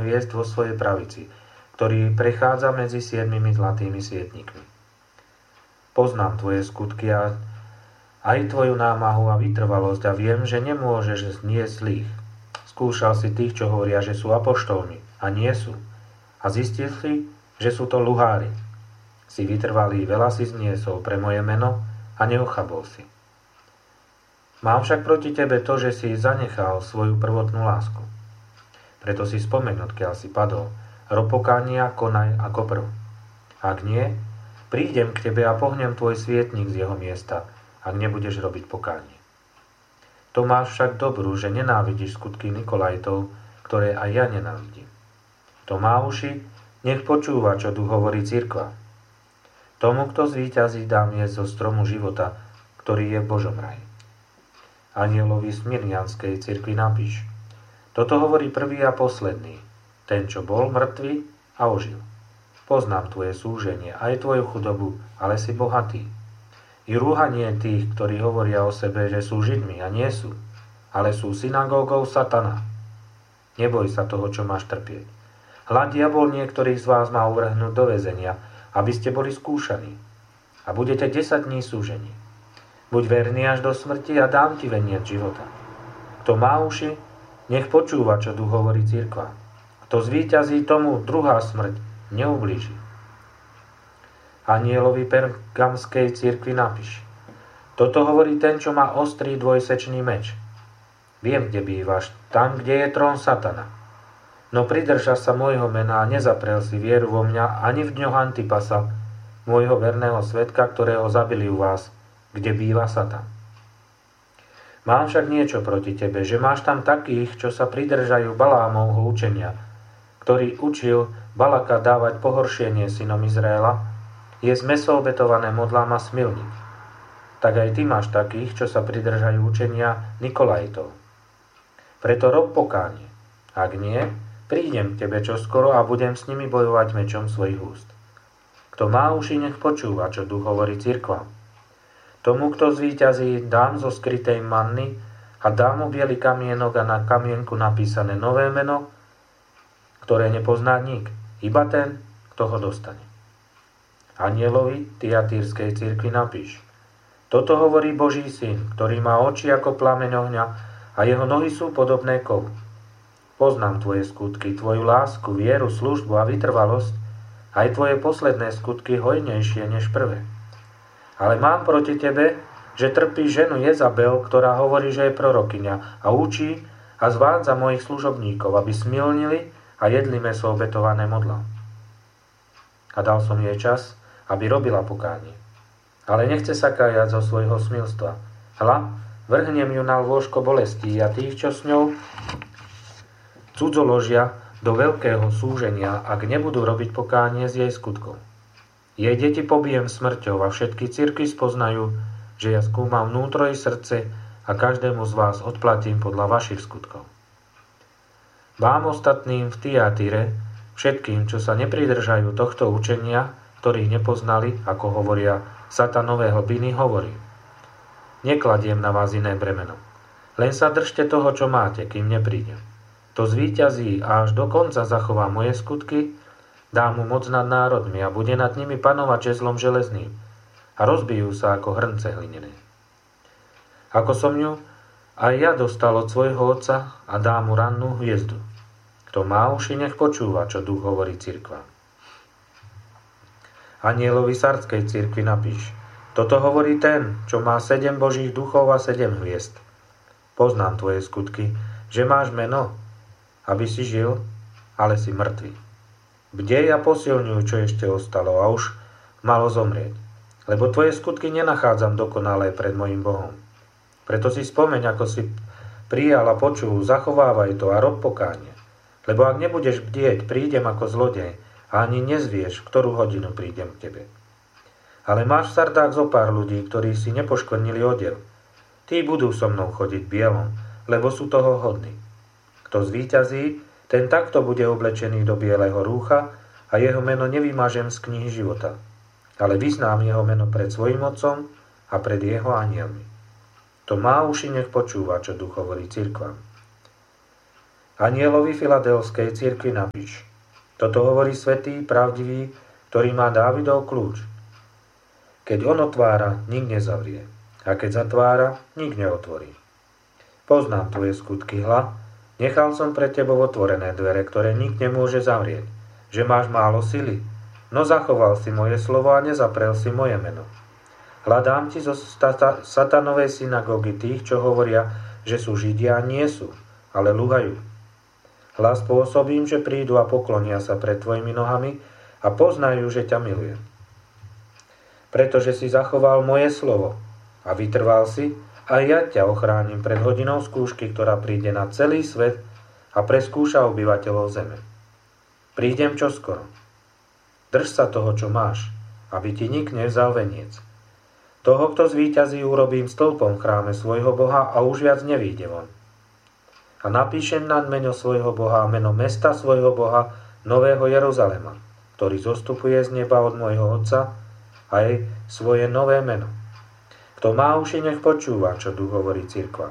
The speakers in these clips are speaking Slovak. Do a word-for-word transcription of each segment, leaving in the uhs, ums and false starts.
hviezd vo svojej pravici, ktorý prechádza medzi siedmimi zlatými svietnikmi. Poznám tvoje skutky a aj tvoju námahu a vytrvalosť a viem, že nemôžeš zniesť zlých. Skúšal si tých, čo hovoria, že sú apoštolmi a nie sú. A zistil si, že sú to luhári. Si vytrvalý, veľa si zniesol pre moje meno a neochabol si. Mám však proti tebe to, že si zanechal svoju prvotnú lásku. Preto si spomeň, odkiaľ si padol. Rob pokánia, konaj ako prv. Ak nie, prídem k tebe a pohnem tvoj svietnik z jeho miesta, ak nebudeš robiť pokánie. To máš však dobrú, že nenávidíš skutky Nikolajtov, ktoré aj ja nenávidím. To má uši, nech počúva, čo tu hovorí cirkva. Tomu, kto zvíťazí, dám jesť zo stromu života, ktorý je v Božom raji. Anielovi Smyrnianskej cirkvi napíš. Toto hovorí prvý a posledný, ten, čo bol mŕtvy a ožil. Poznám tvoje súženie, aj tvoju chudobu, ale si bohatý. I rúhanie tých, ktorí hovoria o sebe, že sú Židmi a nie sú, ale sú synagógou satana. Neboj sa toho, čo máš trpieť. Hľa, diabol niektorých z vás má uvrhnúť do väzenia, aby ste boli skúšaní. A budete desať dní súžení. Buď verný až do smrti a dám ti veniec života. Kto má uši, nech počúva, čo tu hovorí cirkva. Kto zvíťazí, tomu druhá smrť neublíži. Anielovi Pergamskej cirkvi napíš. Toto hovorí ten, čo má ostrý dvojsečný meč. Viem, kde bývaš, tam, kde je trón satana. No pridrža sa môjho mena a nezaprel si vieru vo mňa ani v dňoch Antipasa, môjho verného svedka, ktorého zabili u vás, kde býva Satan. Mám však niečo proti tebe, že máš tam takých, čo sa pridržajú Balámovho učenia, ktorý učil Balaka dávať pohoršenie synom Izraela, jesť mäso obetované modlám a smilník. Tak aj ty máš takých, čo sa pridržajú učenia Nikolajtov. Preto rob pokánie. Ak nie, prídem k tebe čoskoro a budem s nimi bojovať mečom svojich úst. Kto má uši, nech počúva, čo tu hovorí cirkva. Tomu, kto zvíťazí, dám zo skrytej manny a dám mu biely kamienok a na kamienku napísané nové meno, ktoré nepozná nik, iba ten, kto ho dostane. Anielovi Tyatírskej cirkvi napíš. Toto hovorí Boží syn, ktorý má oči ako plameň ohňa a jeho nohy sú podobné kovu. Poznám tvoje skutky, tvoju lásku, vieru, službu a vytrvalosť, aj tvoje posledné skutky hojnejšie než prvé. Ale mám proti tebe, že trpí ženu Jezabel, ktorá hovorí, že je prorokyňa a učí a zvádza mojich služobníkov, aby smilnili a jedli mäso obetované modlám. A dal som jej čas, aby robila pokánie. Ale nechce sa kájať zo svojho smilstva. Hľa, vrhnem ju na lôžko bolestí a tých, čo s ňou cudzoložia do veľkého súženia, ak nebudú robiť pokánie z jej skutkov. Jej deti pobijem smrťou a všetky cirkvi spoznajú, že ja skúmam vnútro i srdce a každému z vás odplatím podľa vašich skutkov. Vám ostatným v Tyatire, všetkým, čo sa nepridržajú tohto učenia, ktorých nepoznali, ako hovoria satanové hlbiny, hovorí. Nekladiem na vás iné bremeno. Len sa držte toho, čo máte, kým neprídem. To zvíťazí a až do konca zachová moje skutky, dá mu moc nad národmi a bude nad nimi panovať žezlom železným a rozbijú sa ako hrnce hlinené. Ako som ju aj ja dostal od svojho otca a dá mu rannú hviezdu. Kto má uši, nech počúva, čo duch hovorí cirkva. Anielovi Sardskej cirkvi napíš. Toto hovorí ten, čo má sedem božích duchov a sedem hviezd. Poznám tvoje skutky, že máš meno, aby si žil, ale si mŕtvy. Bdej a posilňuj, čo ešte ostalo a už malo zomrieť. Lebo tvoje skutky nenachádzam dokonalé pred mojim Bohom. Preto si spomeň, ako si prijal a počul, zachovávaj to a rob pokánie. Lebo ak nebudeš bdieť, prídem ako zlodej a ani nezvieš, v ktorú hodinu prídem k tebe. Ale máš v Sardách zo pár ľudí, ktorí si nepoškvrnili odev. Tí budú so mnou chodiť bielom, lebo sú toho hodní. Kto zvíťazí, ten takto bude oblečený do bieleho rúcha a jeho meno nevymažem z knihy života. Ale vyznám jeho meno pred svojim otcom a pred jeho anielmi. To má uši, nech počúva, čo duch hovorí cirkvám. Anielovi Filadelfskej cirkvi napíš. Toto hovorí svätý, pravdivý, ktorý má Dávidov kľúč. Keď on otvára, nik nezavrie. A keď zatvára, nik neotvorí. Poznám tvoje skutky, hla. Nechal som pred tebou otvorené dvere, ktoré nik nemôže zavrieť. Že máš málo sily. No zachoval si moje slovo a nezaprel si moje meno. Hľadám ti zo satanovej synagógy tých, čo hovoria, že sú Židia, nie sú, ale luhajú. Hľa spôsobím, že prídu a poklonia sa pred tvojimi nohami a poznajú, že ťa milujem. Pretože si zachoval moje slovo a vytrval si, a ja ťa ochránim pred hodinou skúšky, ktorá príde na celý svet a preskúša obyvateľov zeme. Prídem čoskoro. Drž sa toho, čo máš, aby ti nik nevzal veniec. Toho, kto zvíťazí, urobím stĺpom v chráme svojho Boha a už viac nevíde von. A napíšem nad meno svojho Boha a meno mesta svojho Boha, Nového Jeruzalema, ktorý zostupuje z neba od môjho Otca, aj svoje nové meno. Kto má uši, nech počúva, čo Duch hovorí cirkvám.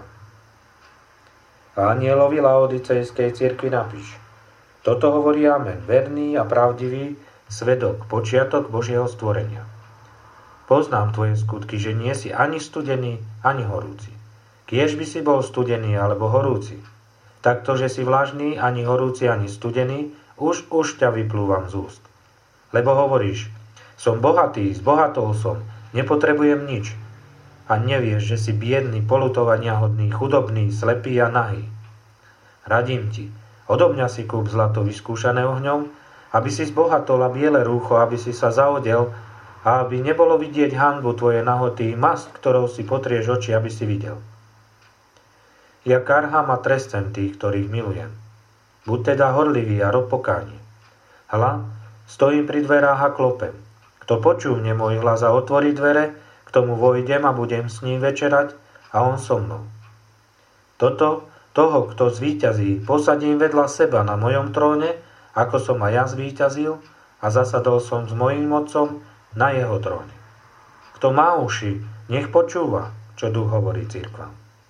A anielovi Laodicejskej cirkvi napíš. Toto hovorí Amen, verný a pravdivý svedok, počiatok Božieho stvorenia. Poznám tvoje skutky, že nie si ani studený, ani horúci. Kiež by si bol studený alebo horúci. Takto, že si vlažný, ani horúci, ani studený, už už ťa vyplúvam z úst. Lebo hovoríš, som bohatý, zbohatol som, nepotrebujem nič. A nevieš, že si biedný, poľutovaniahodný, chudobný, slepý a nahý. Radím ti, odo mňa si kúp zlato vyskúšané ohňom, aby si zbohatol a biele rúcho, aby si sa zaodel a aby nebolo vidieť hanbu tvoje nahoty, mast, ktorou si potrieš oči, aby si videl. Ja karhám a trestem tých, ktorých milujem. Buď teda horlivý a rob pokánie. Hľa, stojím pri dverách a klopem. Kto počúvne môj hlas a otvorí dvere, k tomu vojdem a budem s ním večerať a on so mnou. Toto, toho, kto zvíťazí, posadím vedľa seba na mojom tróne, ako som aj ja zvíťazil a zasadol som s mojím otcom na jeho tróne. Kto má uši, nech počúva, čo Duch hovorí cirkvám.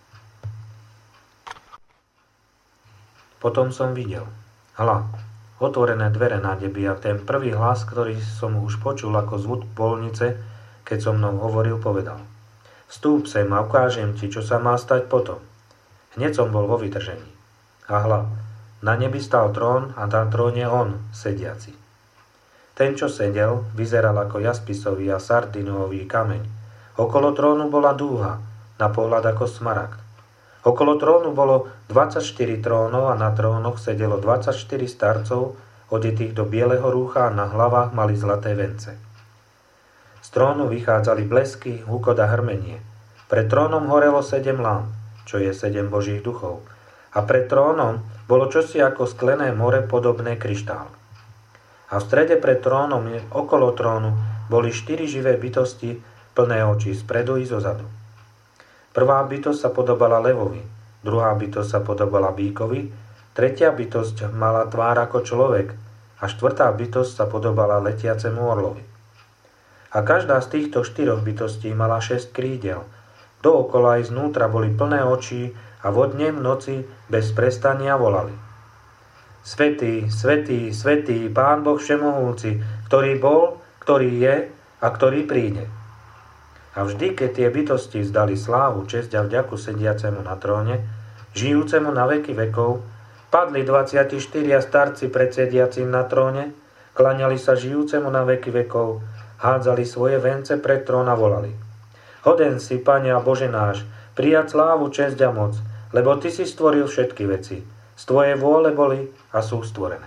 Potom som videl, hľa, otvorené dvere na nebi a ten prvý hlas, ktorý som už počul ako zvuk polnice, keď so mnou hovoril, povedal: Vstúp sem a ukážem ti, čo sa má stať potom. Hneď som bol vo vytržení. A hľa, na nebi stál trón a na tróne on, sediaci. Ten, čo sedel, vyzeral ako jaspisový a sardinový kameň. Okolo trónu bola dúha, na pohľad ako smaragd. Okolo trónu bolo dvadsaťštyri trónov a na trónoch sedelo dvadsaťštyri starcov, odetých do bieleho rúcha a na hlavách mali zlaté vence. Z trónu vychádzali blesky, húkot a hrmenie. Pred trónom horelo sedem lám, čo je sedem Božích duchov. A pred trónom bolo čosi ako sklené more podobné kryštálu. A v strede pred trónom, okolo trónu, boli štyri živé bytosti, plné očí spredu i zozadu. Prvá bytosť sa podobala levovi, druhá bytosť sa podobala bíkovi, tretia bytosť mala tvár ako človek a štvrtá bytosť sa podobala letiacemu orlovi. A každá z týchto štyroch bytostí mala šesť krídel. Dookola aj znútra boli plné očí a vodne v noci bez prestania volali: Svätý, svätý, svätý, Pán Boh všemohúci, ktorý bol, ktorý je a ktorý príde. A vždy, keď tie bytosti vzdali slávu, česť a vďaku sediacemu na tróne, žijúcemu na veky vekov, padli dvadsaťštyria starci pred sediacim na tróne, klaňali sa žijúcemu na veky vekov, hádzali svoje vence pred trón a volali: Hoden si, Pane a Bože náš, prijať slávu, česť a moc, lebo Ty si stvoril všetky veci. Z Tvojej vôle boli a sú stvorené.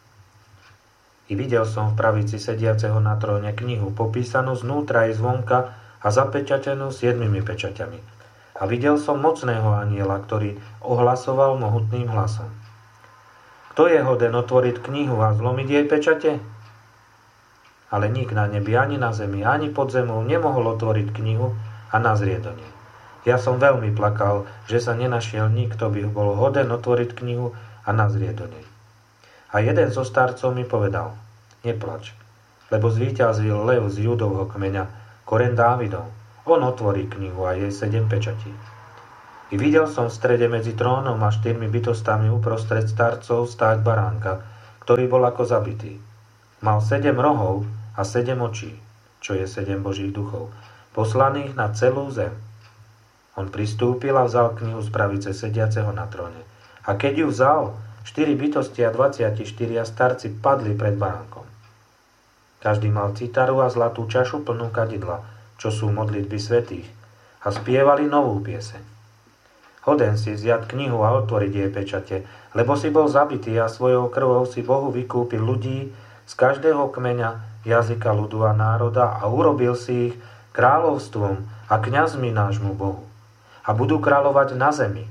I videl som v pravici sediaceho na tróne knihu, popísanú znútra i zvonka a zapečatenú siedmimi pečaťami. A videl som mocného anjela, ktorý ohlasoval mohutným hlasom: Kto je hoden otvoriť knihu a zlomiť jej pečate? Ale nik na nebi, ani na zemi, ani pod zemou nemohol otvoriť knihu a nazrieť do nej. Ja som veľmi plakal, že sa nenašiel nikto, by bol hoden otvoriť knihu a nazrieť do nej. A jeden zo starcov mi povedal: Neplač, lebo zvíťazil lev z Judovho kmeňa, koren Dávidov. On otvorí knihu a jej sedem pečatí. I videl som v strede medzi trónom a štyrmi bytostami uprostred starcov stáť baránka, ktorý bol ako zabitý. Mal sedem rohov a sedem očí, čo je sedem božích duchov, poslaných na celú zem. On pristúpil a vzal knihu z pravice sediaceho na tróne. A keď ju vzal, štyri bytosti a dvadsiati štyria starci padli pred baránkom. Každý mal citaru a zlatú čašu plnú kadidla, čo sú modlitby svätých, a spievali novú pieseň. Hoden si vziať knihu a otvoriť jej pečate, lebo si bol zabitý a svojou krvou si Bohu vykúpil ľudí z každého kmeňa, jazyka, ľudu a národa a urobil si ich kráľovstvom a kňazmi nášmu Bohu. A budú kráľovať na zemi.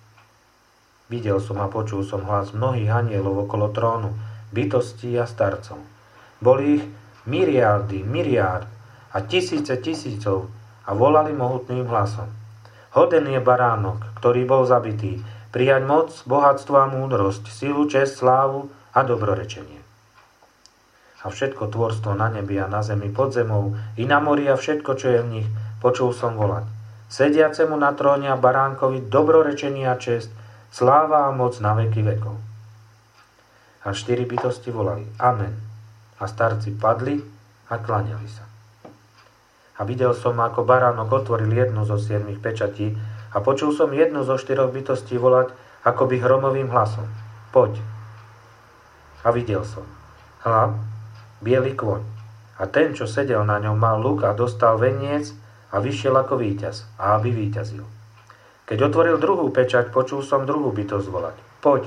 Videl som a počul som hlas mnohých anielov okolo trónu, bytostí a starcov. Boli ich myriardy, myriárd a tisíce tisícov a volali mohutným hlasom. Hoden je baránok, ktorý bol zabitý, prijať moc, bohatstvo a múdrosť, silu, česť, slávu a dobrorečenie. A všetko tvorstvo na nebi a na zemi pod zemou, i na mori a všetko, čo je v nich, počul som volať. Sediacemu na tróne a baránkovi dobrorečenie a česť, sláva a moc na veky vekov. A štyri bytosti volali Amen. A starci padli a klaňali sa. A videl som, ako baránok otvoril jednu zo siedmich pečatí a počul som jednu zo štyroch bytostí volať akoby hromovým hlasom. Poď. A videl som. Hľa, biely kôň. A ten, čo sedel na ňom, mal luk a dostal veniec a vyšiel ako víťaz, a aby víťazil. Keď otvoril druhú pečať, počul som druhú bytosť volať. Poď.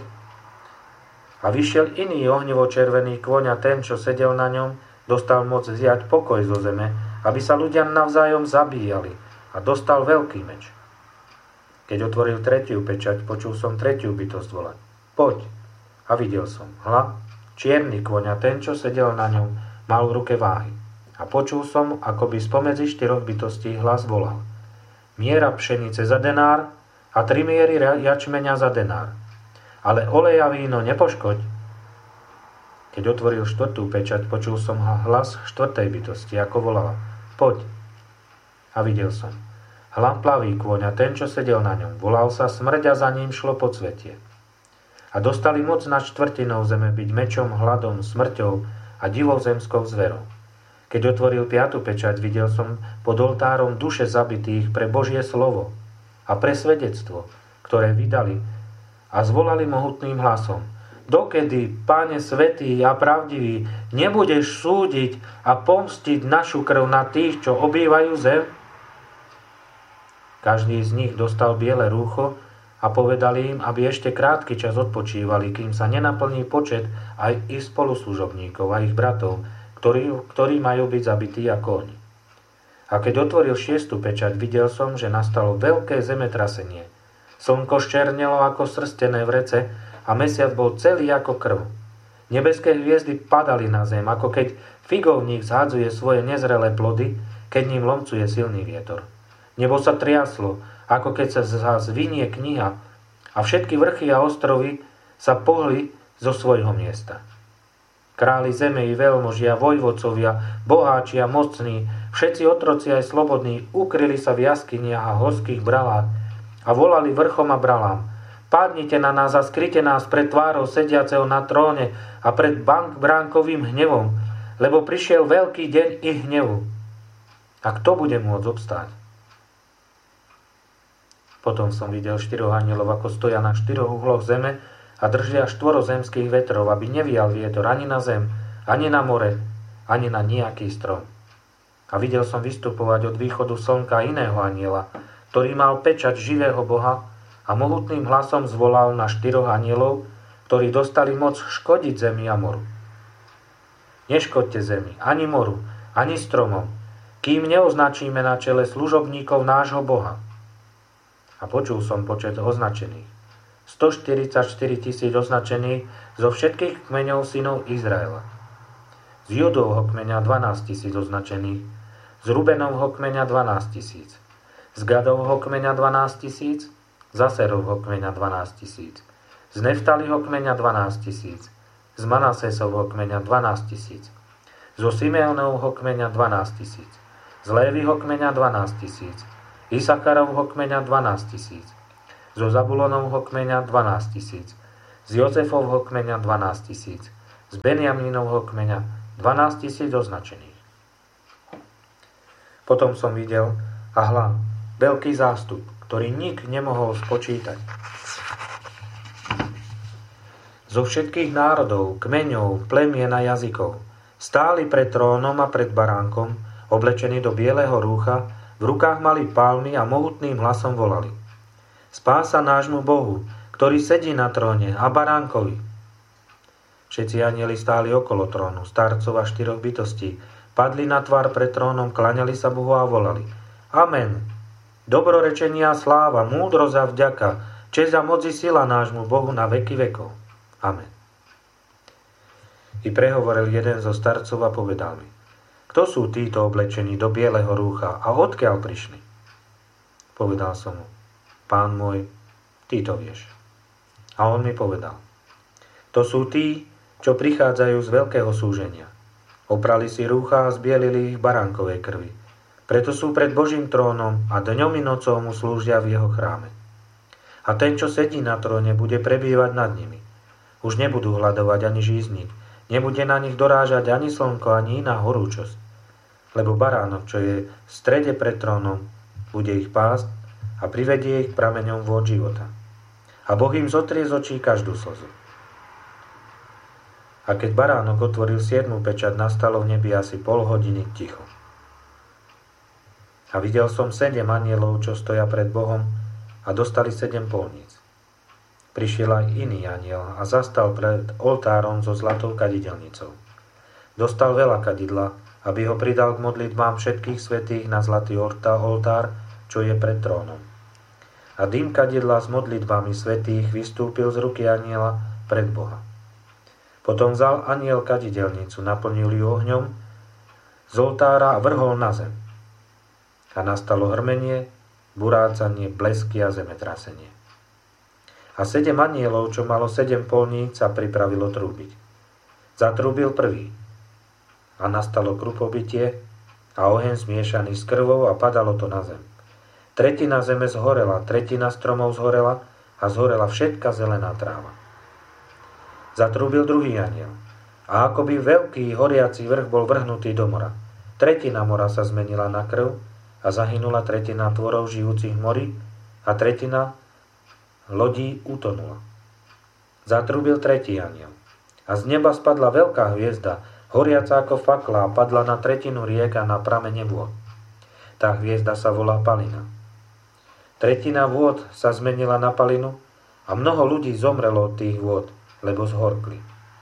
A vyšiel iný ohnivo-červený kôň a ten, čo sedel na ňom, dostal moc vziať pokoj zo zeme, aby sa ľudia navzájom zabíjali, a dostal veľký meč. Keď otvoril tretiu pečať, počul som tretiu bytosť volať. Poď. A videl som. Hľa, čierny kôň a ten, čo sedel na ňom, mal v ruke váhy. A počul som, ako by spomedzi štyroch bytostí hlas volal. Miera pšenice za denár a tri miery jačmeňa za denár. Ale olej a víno nepoškoď. Keď otvoril štvrtú pečať, počul som hlas štvrtej bytosti, ako volala. Poď. A videl som. Hľa plavý kôň a ten, čo sedel na ňom, volal sa Smrť a za ním šlo podsvetie. A dostali moc nad štvrtinou zeme byť mečom, hladom, smrťou a divozemskou zverou. Keď otvoril piatu pečať, videl som pod oltárom duše zabitých pre Božie slovo a pre svedectvo, ktoré vydali, a zvolali mohutným hlasom. Dokedy, Pane svätý a pravdivý, nebudeš súdiť a pomstiť našu krv na tých, čo obývajú zem? Každý z nich dostal biele rúcho a povedali im, aby ešte krátky čas odpočívali, kým sa nenaplní počet aj ich spoluslužobníkov a ich bratov, ktorí, ktorí majú byť zabití ako oni. A keď otvoril šiestu pečať, videl som, že nastalo veľké zemetrasenie. Slnko ščernelo ako srstené vrece a mesiac bol celý ako krv. Nebeské hviezdy padali na zem, ako keď figovník zhádzuje svoje nezrelé plody, keď ním lomcuje silný vietor. Nebo sa triaslo, ako keď sa zvinie kniha, a všetky vrchy a ostrovy sa pohli zo svojho miesta. Králi zeme i veľmožia, vojvodcovia, boháči a mocní, všetci otroci aj slobodní ukryli sa v jaskyniach a horských bralách a volali vrchom a bralám. Padnite na nás a skryte nás pred tvárou sediaceho na tróne a pred bank bránkovým hnevom, lebo prišiel veľký deň ich hnevu. A kto bude môcť obstáť? Potom som videl štyroch anielov, ako stoja na štyroch uhloch zeme a držia štvoro-zemských vetrov, aby nevial vietor ani na zem, ani na more, ani na nejaký strom. A videl som vystupovať od východu slnka iného aniela, ktorý mal pečať živého Boha a mohutným hlasom zvolal na štyroch anielov, ktorí dostali moc škodiť zemi a moru. Neškodte zemi, ani moru, ani stromom, kým neoznačíme na čele služobníkov nášho Boha. A počul som počet označených. stoštyridsaťštyri tisíc označených zo všetkých kmeňov synov Izraela. Z Judovho kmeňa dvanásť tisíc označených, z Rubenovho kmeňa dvanásť tisíc, z Gadovho kmeňa dvanásť tisíc, z Aserovho kmeňa dvanásť tisíc, z Neftaliho kmeňa dvanásť tisíc, z Manasesovho kmeňa dvanásť tisíc, zo Simeonovho kmeňa dvanásť tisíc, z Lévyho kmeňa dvanásť tisíc, Isakarovho kmeňa dvanásť tisíc, zo Zabulonovho kmeňa dvanásť tisíc, z Jozefovho kmeňa dvanásť tisíc, z Benjamínovho kmeňa dvanásť tisíc označených. Potom som videl, a hľa, veľký zástup, ktorý nik nemohol spočítať. Zo všetkých národov, kmeňov, plemien a jazykov stáli pred trónom a pred baránkom, oblečení do bieleho rúcha, v rukách mali palmy a mohutným hlasom volali: Spása nášmu Bohu, ktorý sedí na tróne, a baránkovi. Všetci anjeli stáli okolo trónu, starcov a štyroch bytostí, padli na tvár pred trónom, klaňali sa Bohu a volali: Amen. Dobrorečenia, sláva, múdrosť a vďaka, česť a moc i sila nášmu Bohu na veky vekov. Amen. I prehovoril jeden zo starcov a povedal mi: Kto sú títo oblečení do bieleho rúcha a odkiaľ prišli? Povedal som mu: Pán môj, ty to vieš. A on mi povedal: To sú tí, čo prichádzajú z veľkého súženia. Oprali si rúcha a zbielili ich v baránkovej krvi. Preto sú pred Božím trónom a dňom i nocou mu slúžia v jeho chráme. A ten, čo sedí na tróne, bude prebývať nad nimi. Už nebudú hľadovať ani žízniť, nebude na nich dorážať ani slnko, ani iná horúčosť. Lebo baránok, čo je v strede pred trónom, bude ich pásť a privedie ich prameňom vôd života. A Boh im zotrie z očí každú slzu. A keď baránok otvoril siedmu pečať, nastalo v nebi asi pol hodiny ticho. A videl som sedem anjelov, čo stoja pred Bohom, a dostali sedem polníc. Prišiel aj iný anjel a zastal pred oltárom so zlatou kadidelnicou. Dostal veľa kadidla, aby ho pridal k modlitbám všetkých svätých na zlatý oltár, čo je pred trónom. A dým kadidla s modlitbami svätých vystúpil z ruky anjela pred Boha. Potom vzal anjel kadidelnicu, naplnil ju ohňom z oltára a vrhol na zem. A nastalo hrmenie, burácanie, blesky a zemetrasenie. A sedem anjelov, čo malo sedem polníc, sa pripravilo trúbiť. Zatrúbil prvý. A nastalo krupobytie a oheň zmiešaný s krvou a padalo to na zem. Tretina zeme zhorela, tretina stromov zhorela a zhorela všetka zelená tráva. Zatrúbil druhý anjel. A akoby veľký horiaci vrch bol vrhnutý do mora. Tretina mora sa zmenila na krv a zahynula tretina tvorov žijúcich v mori a tretina lodí utonula. Zatrúbil tretí anjel. A z neba spadla veľká hviezda, horiaca ako fakla, a padla na tretinu riek a na pramene vôd. Tá hviezda sa volá Palina. Tretina vôd sa zmenila na palinu a mnoho ľudí zomrelo od tých vôd, lebo zhorkli.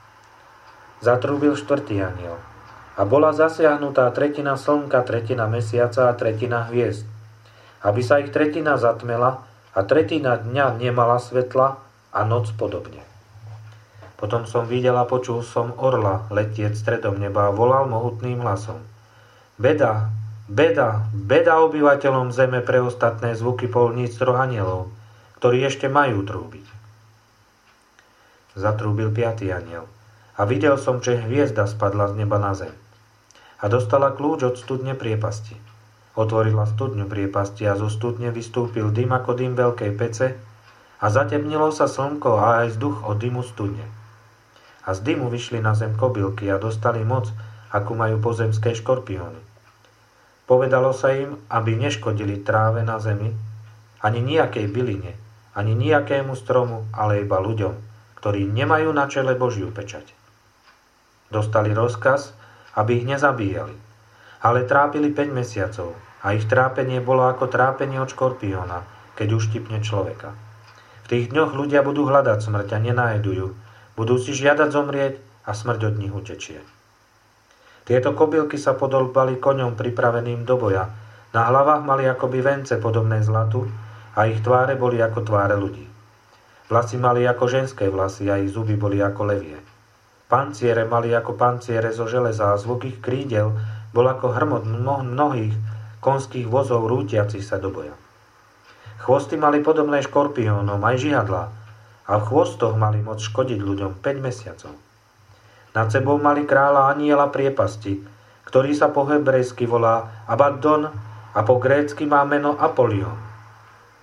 Zatrúbil štvrtý anjel. A bola zasiahnutá tretina slnka, tretina mesiaca a tretina hviezd, aby sa ich tretina zatmela a tretina dňa nemala svetla a noc podobne. Potom som videl a počul som orla letieť stredom neba a volal mohutným hlasom: Beda, beda, beda obyvateľom zeme pre ostatné zvuky polníc troch anjelov, ktorí ešte majú trúbiť. Zatrúbil piatý anjel. A videl som, že hviezda spadla z neba na zem. A dostala kľúč od studne priepasti. Otvorila studňu priepasti a zo studne vystúpil dym ako dym veľkej pece a zatemnilo sa slnko a aj vzduch od dymu studne. A z dymu vyšli na zem kobylky a dostali moc, akú majú pozemské škorpióny. Povedalo sa im, aby neškodili tráve na zemi, ani nejakej byline, ani nejakému stromu, ale iba ľuďom, ktorí nemajú na čele Božiu pečať. Dostali rozkaz, aby ich nezabíjali, ale trápili päť mesiacov a ich trápenie bolo ako trápenie od škorpióna, keď uštipne človeka. V tých dňoch ľudia budú hľadať smrť a nenájdu ju, budú si žiadať zomrieť a smrť od nich utečie. Tieto kobylky sa podobali koňom pripraveným do boja, na hlavách mali akoby vence podobné zlatu a ich tváre boli ako tváre ľudí. Vlasy mali ako ženské vlasy a ich zuby boli ako levie. Panciere mali ako panciere zo železa a zvuk ich krídel bol ako hrmot mnohých konských vozov rútiacich sa do boja. Chvosty mali podobné škorpiónom, aj žihadlá, a v chvostoch mali moc škodiť ľuďom päť mesiacov. Nad sebou mali kráľa anjela priepasti, ktorý sa po hebrejsky volá Abaddon a po grécky má meno Apolion.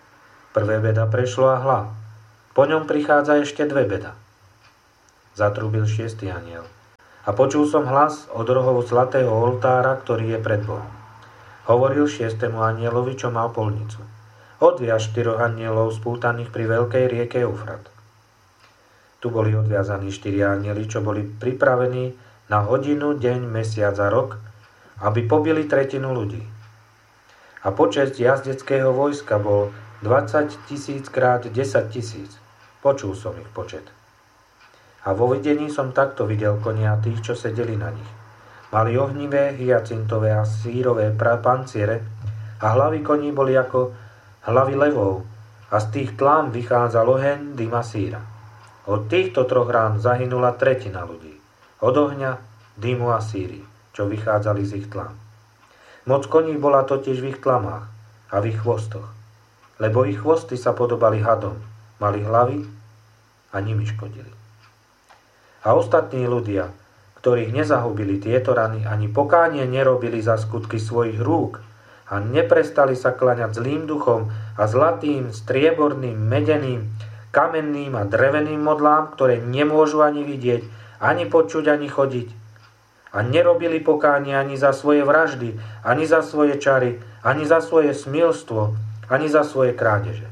Prvé beda prešlo a hľa, po ňom prichádza ešte dve beda. Zatrúbil šiestý anjel. A počul som hlas od rohov zlatého oltára, ktorý je pred Bohom. Hovoril šiestému anjelovi, čo mal polnicu. Odviaž štyroch anjelov spútaných pri veľkej rieke Eufrat. Tu boli odviazaní štyri anjeli, čo boli pripravení na hodinu, deň, mesiac a rok, aby pobili tretinu ľudí. A počet jazdeckého vojska bol dvadsať tisíc krát desať tisíc. Počul som ich počet. A vo videní som takto videl konia tých, čo sedeli na nich. Mali ohnivé, hyacintové a sírové panciere a hlavy koní boli ako hlavy levov a z tých tlám vychádzal oheň, dym a síra. Od týchto troch rán zahynula tretina ľudí. Od ohňa, dymu a síry, čo vychádzali z ich tlám. Moc koní bola totiž v ich tlamách a v ich chvostoch, lebo ich chvosty sa podobali hadom, mali hlavy a nimi škodili. A ostatní ľudia, ktorých nezahubili tieto rany, ani pokánie nerobili za skutky svojich rúk a neprestali sa klaňať zlým duchom a zlatým, strieborným, medeným, kamenným a dreveným modlám, ktoré nemôžu ani vidieť, ani počuť, ani chodiť. A nerobili pokánie ani za svoje vraždy, ani za svoje čary, ani za svoje smilstvo, ani za svoje krádeže.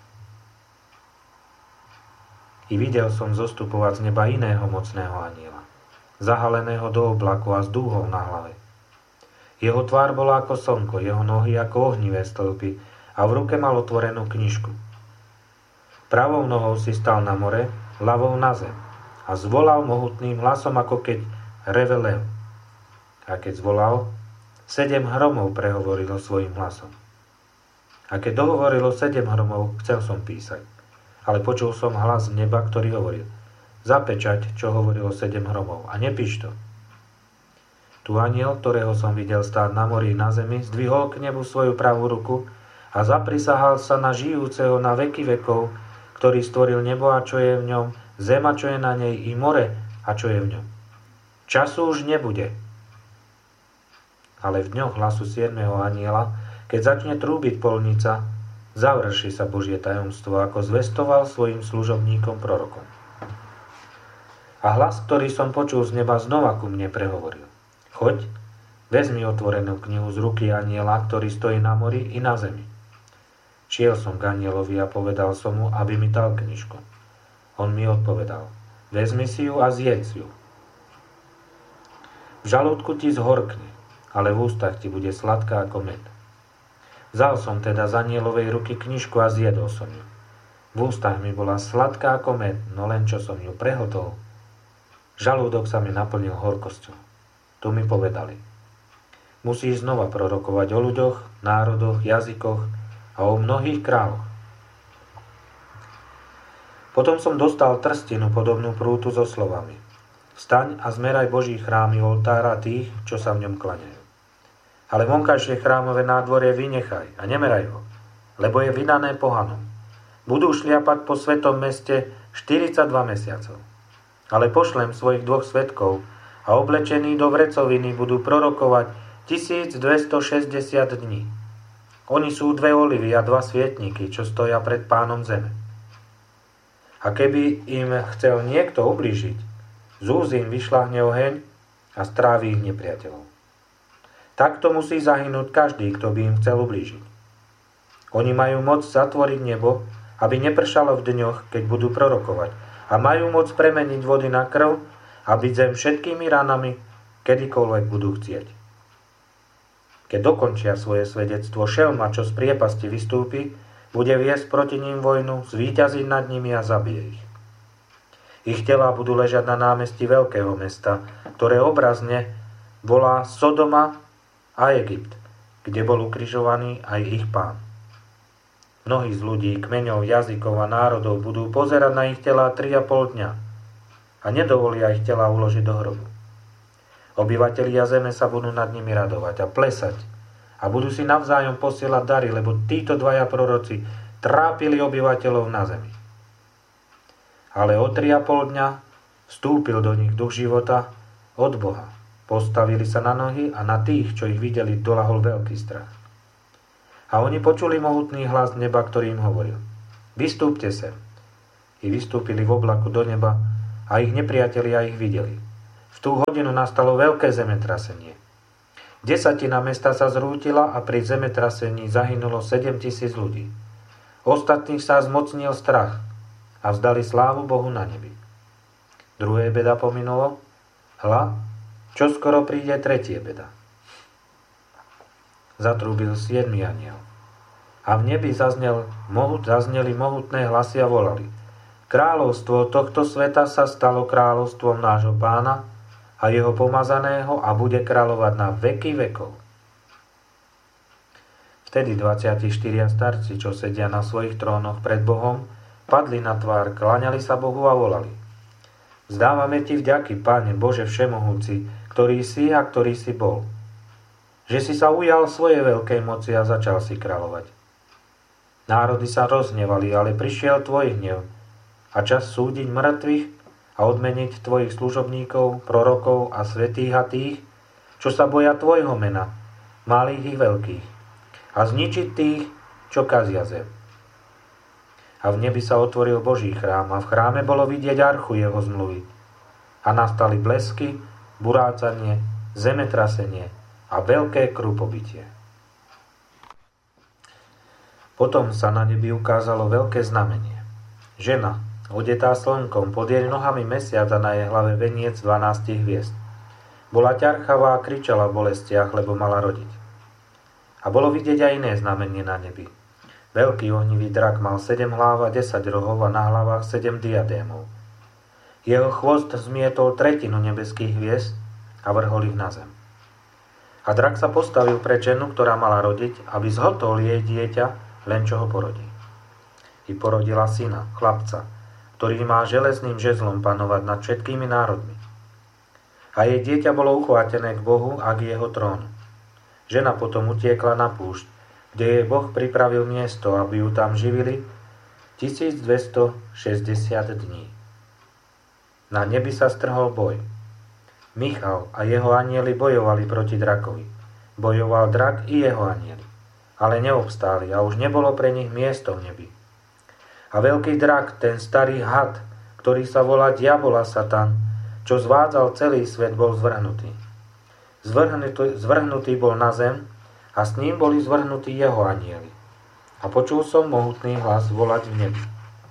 I videl som zostupovať z neba iného mocného anjela, zahaleného do oblaku a s dúhou na hlave. Jeho tvár bola ako slnko, jeho nohy ako ohnivé stĺpy a v ruke mal otvorenú knižku. Pravou nohou si stal na more, ľavou na zem a zvolal mohutným hlasom, ako keď reve lev. A keď zvolal, sedem hromov prehovorilo svojim hlasom. A keď dohovorilo sedem hromov, chcel som písať. Ale počul som hlas z neba, ktorý hovoril: zapečať, čo hovorilo sedem hromov, a nepíš to. Tu anjel, ktorého som videl stáť na mori na zemi, zdvihol k nebu svoju pravú ruku a zaprisahal sa na žijúceho na veky vekov, ktorý stvoril nebo a čo je v ňom, zem a čo je na nej, i more a čo je v ňom. Času už nebude. Ale v dňoch hlasu siedmeho anjela, keď začne trúbiť polnica, završí sa Božie tajomstvo, ako zvestoval svojim služobníkom prorokom. A hlas, ktorý som počul z neba, znova ku mne prehovoril: choď, vezmi otvorenú knihu z ruky anjela, ktorý stojí na mori i na zemi. Šiel som k anjelovi a povedal som mu, aby mi dal knižku. On mi odpovedal: vezmi si ju a zjedz ju. V žalúdku ti zhorkne, ale v ústach ti bude sladká ako med. Vzal som teda z anjelovej ruky knižku a zjedol som ju. V ústach mi bola sladká ako med, no len čo som ju prehltol, žalúdok sa mi naplnil horkosťou. Tu mi povedali: musíš znova prorokovať o ľuďoch, národoch, jazykoch a o mnohých kráľoch. Potom som dostal trstinu podobnú prútu so slovami: vstaň a zmeraj Boží chrámy oltára tých, čo sa v ňom klaňajú. Ale vonkajšie chrámové nádvorie vynechaj a nemeraj ho, lebo je vydané pohanom. Budú šliapať po svetom meste štyridsaťdva mesiacov. Ale pošlem svojich dvoch svedkov a oblečení do vrecoviny budú prorokovať tisícdvestošesťdesiat dní. Oni sú dve olivy a dva svietniky, čo stoja pred Pánom zeme. A keby im chcel niekto ublížiť, z úst im vyšľahne oheň a strávi ich nepriateľov. Takto musí zahynúť každý, kto by im chcel ublížiť. Oni majú moc zatvoriť nebo, aby nepršalo v dňoch, keď budú prorokovať, a majú moc premeniť vody na krv a byť zem všetkými ranami, kedykoľvek budú chcieť. Keď dokončia svoje svedectvo, šelma, čo z priepasti vystúpi, bude viesť proti ním vojnu, zvíťaziť nad nimi a zabije ich. Ich telá budú ležať na námestí veľkého mesta, ktoré obrazne volá Sodoma a Egypt, kde bol ukrižovaný aj ich Pán. Mnohí z ľudí, kmeňov, jazykov a národov budú pozerať na ich telá tri a pol dňa a nedovolia ich telá uložiť do hrobu. Obyvatelia zeme sa budú nad nimi radovať a plesať a budú si navzájom posielať dary, lebo títo dvaja proroci trápili obyvateľov na zemi. Ale o tri a pol dňa vstúpil do nich duch života od Boha. Postavili sa na nohy a na tých, čo ich videli, doľahol veľký strach. A oni počuli mohutný hlas neba, ktorý im hovoril: vystúpte sem. I vystúpili v oblaku do neba a ich nepriatelia ich videli. V tú hodinu nastalo veľké zemetrasenie. Desatina mesta sa zrútila a pri zemetrasení zahynulo sedem tisíc ľudí. Ostatných sa zmocnil strach a vzdali slávu Bohu na nebi. Druhé beda pominulo. Hľa, čo skoro príde tretie beda. Zatrúbil siedmy anjel. A v nebi zaznel, mohut, zazneli mohutné hlasy a volali: Kráľovstvo tohto sveta sa stalo kráľovstvom nášho Pána a jeho pomazaného a bude kráľovať na veky vekov. Vtedy dvadsiati štyria starci, čo sedia na svojich trónoch pred Bohom, padli na tvár, kláňali sa Bohu a volali: Vzdávame ti vďaky, Páne Bože všemohúci, ktorý si a ktorý si bol, že si sa ujal svojej veľkej moci a začal si kráľovať. Národy sa roznevali, ale prišiel tvoj hnev a čas súdiť mŕtvych a odmeniť tvojich služobníkov, prorokov a svätých a tých, čo sa boja tvojho mena, malých i veľkých, a zničiť tých, čo kazia zem. A v nebi sa otvoril Boží chrám a v chráme bolo vidieť archu jeho zmluvy. A nastali blesky, burácanie, zemetrasenie a veľké krupobytie. Potom sa na nebi ukázalo veľké znamenie. Žena, odetá slnkom, pod jej nohami mesiac a na jej hlave veniec dvanástich hviezd. Bola ťarchavá a kričala v bolestiach, lebo mala rodiť. A bolo vidieť aj iné znamenie na nebi. Veľký ohnivý drak mal sedem hlav a desať rohov a na hlavách sedem diadémov. Jeho chvost zmietol tretinu nebeských hviezd a vrhol ich na zem. A drak sa postavil pred ženu, ktorá mala rodiť, aby zhotol jej dieťa, len čo ho porodí. I porodila syna, chlapca, ktorý má železným žezlom panovať nad všetkými národmi. A jej dieťa bolo uchvátené k Bohu a k jeho trónu. Žena potom utiekla na púšť, kde jej Boh pripravil miesto, aby ju tam živili tisícdvestošesťdesiat dní. Na nebi sa strhol boj. Michal a jeho anjeli bojovali proti drakovi. Bojoval drak i jeho anjeli, ale neobstáli a už nebolo pre nich miesto v nebi. A veľký drak, ten starý had, ktorý sa volá Diabol a Satan, čo zvádzal celý svet, bol zvrhnutý. Zvrhnutý, zvrhnutý bol na zem a s ním boli zvrhnutí jeho anjeli. A počul som mohutný hlas volať v nebi: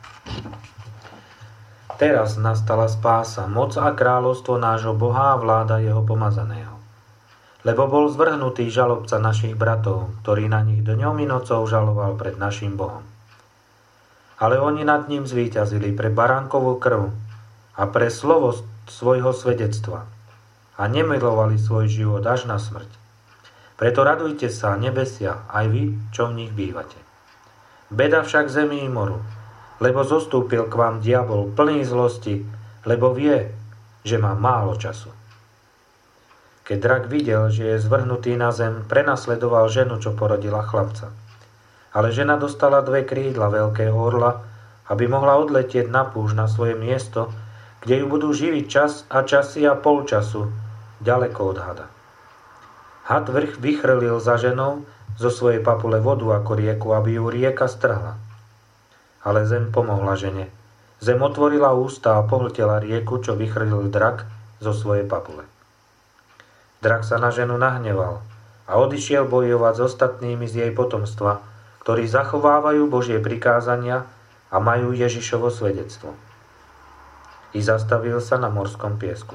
Teraz nastala spása, moc a kráľovstvo nášho Boha a vláda jeho pomazaného. Lebo bol zvrhnutý žalobca našich bratov, ktorý na nich dňom i nocou žaloval pred našim Bohom. Ale oni nad ním zvíťazili pre baránkovú krv a pre slovo svojho svedectva a nemilovali svoj život až na smrť. Preto radujte sa, nebesia, aj vy, čo v nich bývate. Beda však zemi i moru, lebo zostúpil k vám diabol plný zlosti, lebo vie, že má málo času. Keď drak videl, že je zvrhnutý na zem, prenasledoval ženu, čo porodila chlapca. Ale žena dostala dve krídla veľkého orla, aby mohla odletieť na púšť na svoje miesto, kde ju budú živiť čas a časy a pol času, ďaleko od hada. Had vrch vychrlil za ženou zo svojej papule vodu ako rieku, aby ju rieka strhla. Ale zem pomohla žene. Zem otvorila ústa a pohltela rieku, čo vychrlil drak zo svojej papule. Drak sa na ženu nahneval a odišiel bojovať s ostatnými z jej potomstva, ktorí zachovávajú Božie prikázania a majú Ježišovo svedectvo. I zastavil sa na morskom piesku.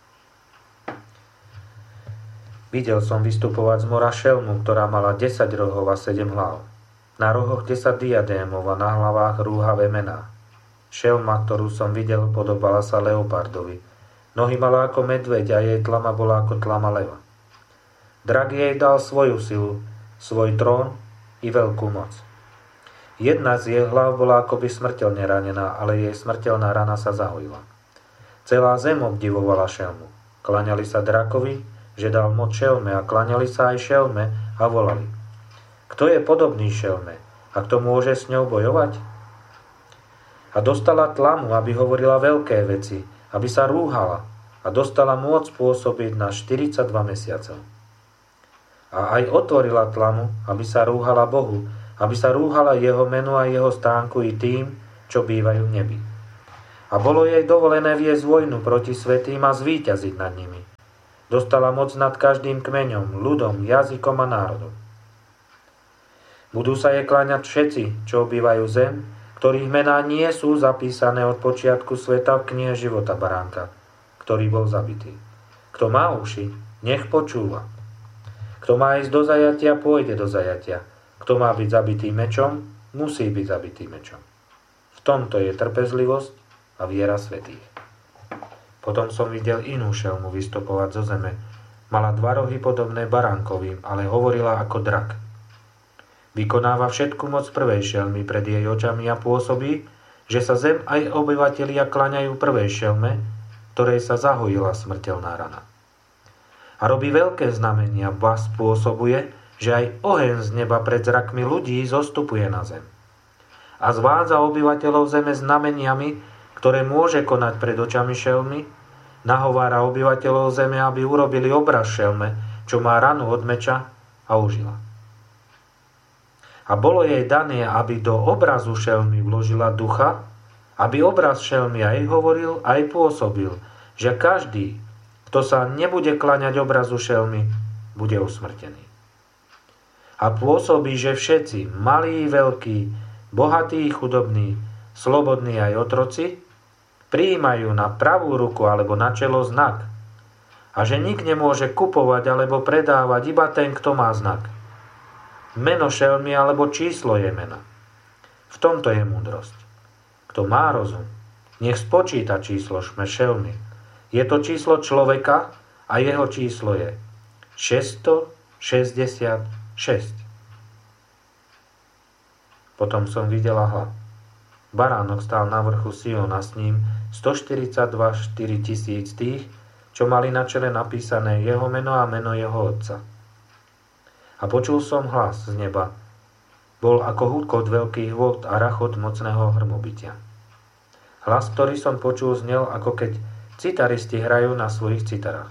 Videl som vystupovať z mora šelmu, ktorá mala desať rohov a sedem hlav. Na rohoch desať diadémov a na hlavách rúhavé mená. Šelma, ktorú som videl, podobala sa leopardovi. Nohy mala ako medveď a jej tlama bola ako tlama leva. Drak jej dal svoju silu, svoj trón i veľkú moc. Jedna z jej hlav bola akoby smrteľne ranená, ale jej smrteľná rana sa zahojila. Celá zem obdivovala šelmu. Klaňali sa drakovi, že dal moc šelme, a klaňali sa aj šelme a volali: Kto je podobný šelme a kto môže s ňou bojovať? A dostala tlamu, aby hovorila veľké veci, aby sa rúhala, a dostala môcť pôsobiť na štyridsaťdva mesiacov. A aj otvorila tlamu, aby sa rúhala Bohu aby sa rúhala jeho meno a jeho stánku i tým, čo bývajú v nebi. A bolo jej dovolené viesť vojnu proti svätým a zvíťaziť nad nimi. Dostala moc nad každým kmeňom, ľudom, jazykom a národom. Budú sa jej kláňať všetci, čo obývajú zem, ktorých mená nie sú zapísané od počiatku sveta v knihe života baránka, ktorý bol zabitý. Kto má uši, nech počúva. Kto má ísť do zajatia, pôjde do zajatia. Kto má byť zabitý mečom, musí byť zabitý mečom. V tomto je trpezlivosť a viera svätých. Potom som videl inú šelmu vystupovať zo zeme. Mala dva rohy podobné baránkovým, ale hovorila ako drak. Vykonáva všetku moc prvej šelmy pred jej očami a pôsobí, že sa zem aj obyvatelia klaňajú prvej šelme, ktorej sa zahojila smrteľná rana. A robí veľké znamenia, ba spôsobuje, že aj oheň z neba pred zrakmi ľudí zostupuje na zem. A zvádza obyvateľov zeme znameniami, ktoré môže konať pred očami šelmy, nahovára obyvateľov zeme, aby urobili obraz šelme, čo má ranu od meča a užila. A bolo jej dané, aby do obrazu šelmy vložila ducha, aby obraz šelmy aj hovoril, aj pôsobil, že každý, kto sa nebude klaňať obrazu šelmy, bude usmrtený. A pôsobí, že všetci, malí, veľkí, bohatí, chudobní, slobodní aj otroci, prijímajú na pravú ruku alebo na čelo znak. A že nik nemôže kupovať alebo predávať, iba ten, kto má znak. Meno šelmy alebo číslo je mena. V tomto je múdrosť. Kto má rozum, nech spočíta číslo šelmy. Je to číslo človeka a jeho číslo je šesťstošesťdesiatšesť. Potom som videla hla. Baránok stál na vrchu Siona, s ním stoštyridsaťdva štyri tisíc tých, čo mali na čele napísané jeho meno a meno jeho otca. A počul som hlas z neba. Bol ako húkot veľkých vôd a rachot mocného hrmobytia. Hlas, ktorý som počul, znel, ako keď citaristi hrajú na svojich citarách.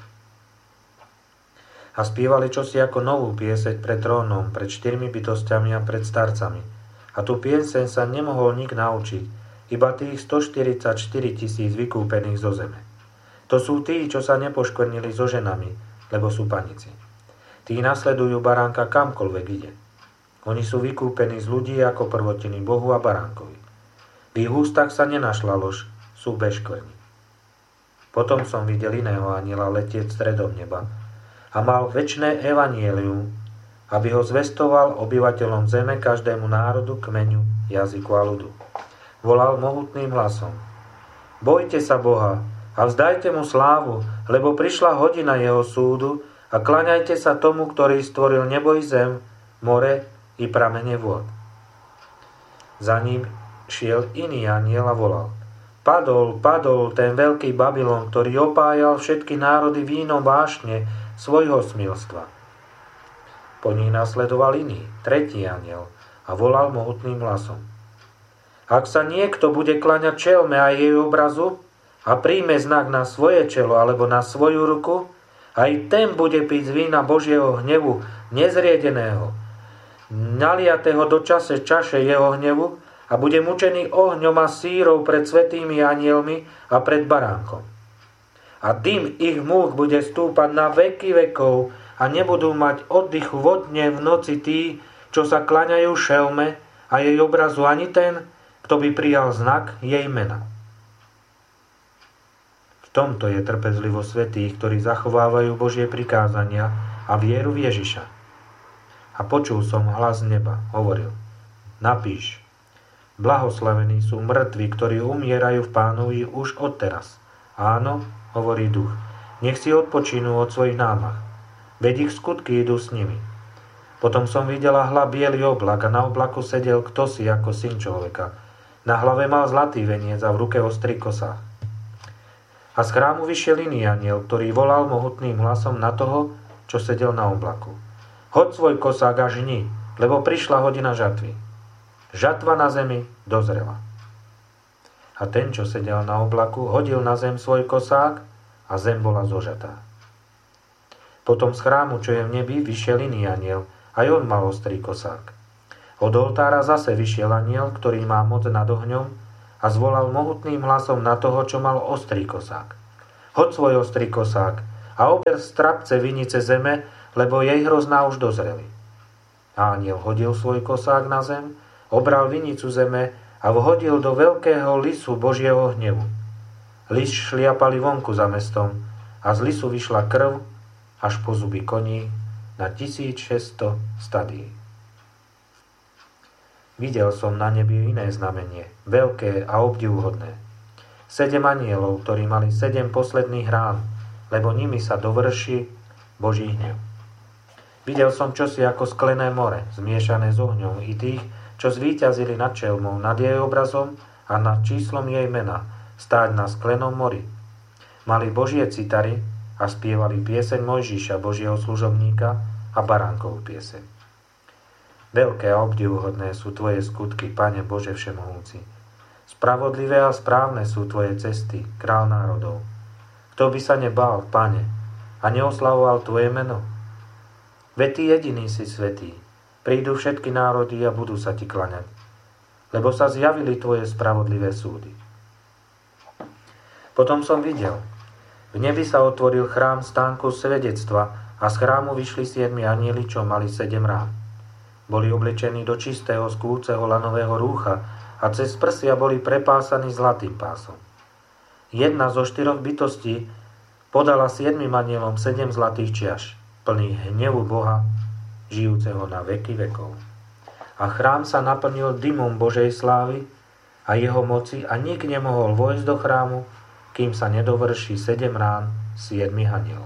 A spievali čosi ako novú pieseň pred trónom, pred štyrmi bytostiami a pred starcami. A tú pieseň sa nemohol nik naučiť, iba tých stoštyridsaťštyri tisíc vykúpených zo zeme. To sú tí, čo sa nepoškvrnili so ženami, lebo sú panici. Tí nasledujú baránka kamkoľvek ide. Oni sú vykúpení z ľudí ako prvotiny Bohu a baránkovi. V ich ústach sa nenašla lož, sú bez škvrny. Potom som videl iného anjela letieť stredom neba a mal večné evanielium, aby ho zvestoval obyvateľom zeme, každému národu, kmeňu, jazyku a ľudu. Volal mohutným hlasom: Bojte sa Boha a vzdajte mu slávu, lebo prišla hodina jeho súdu, a klaňajte sa tomu, ktorý stvoril nebo i zem, more i pramene vôd. Za ním šiel iný anjel a volal: Padol, padol ten veľký Babylon, ktorý opájal všetky národy vínom vášne svojho smilstva. Po nich nasledoval iný, tretí anjel a volal mohutným hlasom: Ak sa niekto bude klaňať čelme a jej obrazu a príjme znak na svoje čelo alebo na svoju ruku, aj ten bude piť z vína Božieho hnevu, nezriedeného, naliatého do čase čaše jeho hnevu, a bude mučený ohňom a sírou pred svätými anielmi a pred baránkom. A dym ich múch bude stúpať na veky vekov a nebudú mať oddychu vodne v noci tí, čo sa klaňajú šelme a jej obrazu, ani ten, kto by prijal znak jej mena. V tomto je trpezlivosť svätých, ktorí zachovávajú Božie prikázania a vieru v Ježiša. A počul som hlas z neba, hovoril: Napíš, blahoslavení sú mŕtvi, ktorí umierajú v Pánovi už odteraz. Áno, hovorí duch, nech si odpočinú od svojich námah, veď ich skutky idú s nimi. Potom som videla hla biely oblak a na oblaku sedel ktosi ako syn človeka. Na hlave mal zlatý veniec a v ruke ostrý kosách. A z chrámu vyšiel iný anjel, ktorý volal mohutným hlasom na toho, čo sedel na oblaku: Hoď svoj kosák a žni, lebo prišla hodina žatvy. Žatva na zemi dozrela. A ten, čo sedel na oblaku, hodil na zem svoj kosák a zem bola zožatá. Potom z chrámu, čo je v nebi, vyšiel iný anjel, aj on mal ostrý kosák. Od oltára zase vyšiel anjel, ktorý má moc nad ohňom, a zvolal mohutným hlasom na toho, čo mal ostrý kosák. Hoď svoj ostrý kosák a ober strapce vinice zeme, lebo jej hrozná už dozreli. A anjel hodil svoj kosák na zem, obral vinicu zeme a vhodil do veľkého lisu Božieho hnevu. Lis šliapali vonku za mestom a z lisu vyšla krv až po zuby koní na tisícšesťsto stadií. Videl som na nebi iné znamenie, veľké a obdivuhodné. Sedem anielov, ktorí mali sedem posledných rán, lebo nimi sa dovrší Boží hnev. Videl som čosi ako sklené more, zmiešané s ohňom, i tých, čo zvíťazili nad čelmou, nad jej obrazom a nad číslom jej mena, stáť na sklenom mori. Mali Božie citary a spievali pieseň Mojžiša, Božieho služobníka, a baránkovú pieseň. Veľké a obdivuhodné sú tvoje skutky, Pane Bože všemohúci. Spravodlivé a správne sú tvoje cesty, král národov. Kto by sa nebál, Pane, a neoslavoval tvoje meno? Veď ty jediný si svätý. Prídu všetky národy a budú sa ti klaňať, lebo sa zjavili tvoje spravodlivé súdy. Potom som videl. V nebi sa otvoril chrám stánku svedectva a z chrámu vyšli siedmi anjeli, čo mali sedem rán. Boli oblečení do čistého skúceho lanového rúcha a cez prsia boli prepásaní zlatým pásom. Jedna zo štyroch bytostí podala siedmim anjelom sedem zlatých čiaš, plných hnevu Boha, žijúceho na veky vekov. A chrám sa naplnil dymom Božej slávy a jeho moci a nik nemohol vojsť do chrámu, kým sa nedovrší sedem rán siedmich anjelov.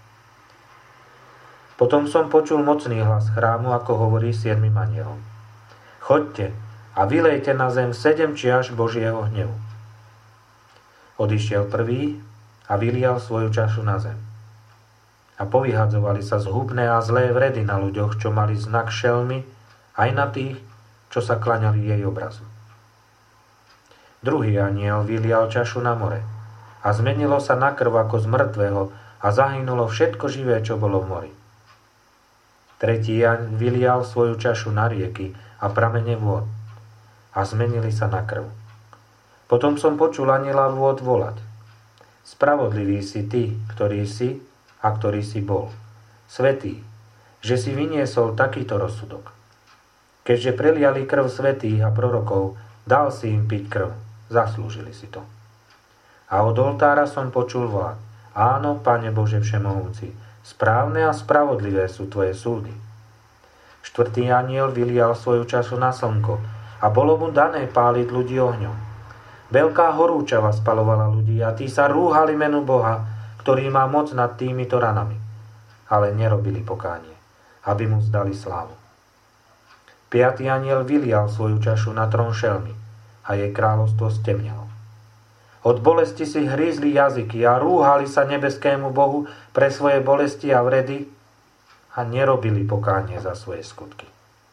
Potom som počul mocný hlas chrámu, ako hovorí siedmim anjelom. Choďte a vylejte na zem sedem čiaš Božieho hnevu. Odišiel prvý a vylial svoju čašu na zem. A povyhadzovali sa zhubné a zlé vredy na ľuďoch, čo mali znak šelmy, aj na tých, čo sa klaňali jej obrazu. Druhý anjel vylial čašu na more a zmenilo sa na krv ako z mŕtvého a zahynulo všetko živé, čo bolo v mori. Tretí vylial svoju čašu na rieky a pramene vôd a zmenili sa na krv. Potom som počul anjela vôd volať. Spravodlivý si ty, ktorý si a ktorý si bol. Svätý, že si vyniesol takýto rozsudok. Keďže preliali krv svätých a prorokov, dal si im piť krv. Zaslúžili si to. A od oltára som počul volať. Áno, Pane Bože všemohúci, správne a spravodlivé sú tvoje súdy. Štvrtý anjel vylial svoju čašu na slnko a bolo mu dané páliť ľudí ohňom. Veľká horúčava spalovala ľudí a tí sa rúhali menu Boha, ktorý má moc nad týmito ranami, ale nerobili pokánie, aby mu zdali slávu. Piatý anjel vylial svoju čašu na trón šelmy a jej kráľovstvo stemnelo. Od bolesti si hrízli jazyky a rúhali sa nebeskému Bohu pre svoje bolesti a vredy a nerobili pokánie za svoje skutky.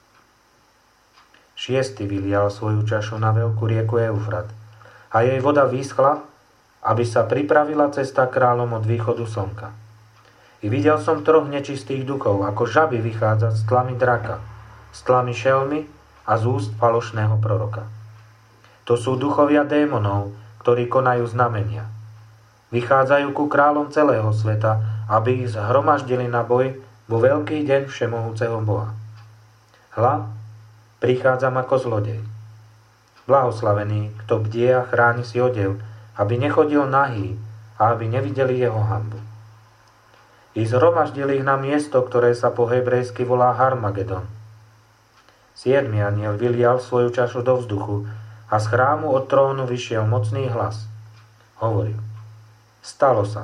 Šiestý vylial svoju čašu na veľkú rieku Eufrat a jej voda vyschla, aby sa pripravila cesta kráľom od východu slnka. I videl som troch nečistých duchov, ako žaby vychádzať z tlamy draka, z tlamy šelmy a z úst falošného proroka. To sú duchovia démonov, ktorí konajú znamenia. Vychádzajú ku kráľom celého sveta, aby ich zhromaždili na boj vo veľký deň všemohúceho Boha. Hľa, prichádzam ako zlodej. Blahoslavený, kto bdie a chráni si odev, aby nechodil nahý a aby nevideli jeho hanbu. I zhromaždili ich na miesto, ktoré sa po hebrejsky volá Harmagedon. Siedmy anjel vylial svoju čašu do vzduchu a z chrámu od trónu vyšiel mocný hlas. Hovoril, stalo sa.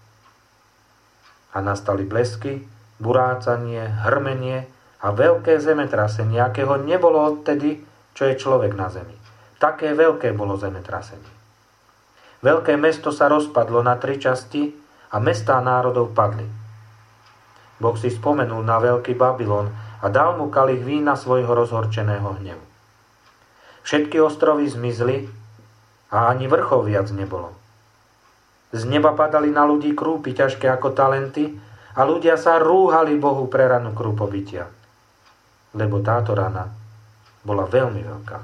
A nastali blesky, burácanie, hrmenie a veľké zemetrasenie, akého nebolo odtedy, čo je človek na zemi. Také veľké bolo zemetrasenie. Veľké mesto sa rozpadlo na tri časti a mestá národov padli. Boh si spomenul na veľký Babylon a dal mu kalich vína svojho rozhorčeného hnevu. Všetky ostrovy zmizli a ani vrchov viac nebolo. Z neba padali na ľudí krúpy ťažké ako talenty a ľudia sa rúhali Bohu pre ranu krúpobytia. Lebo táto rana bola veľmi veľká.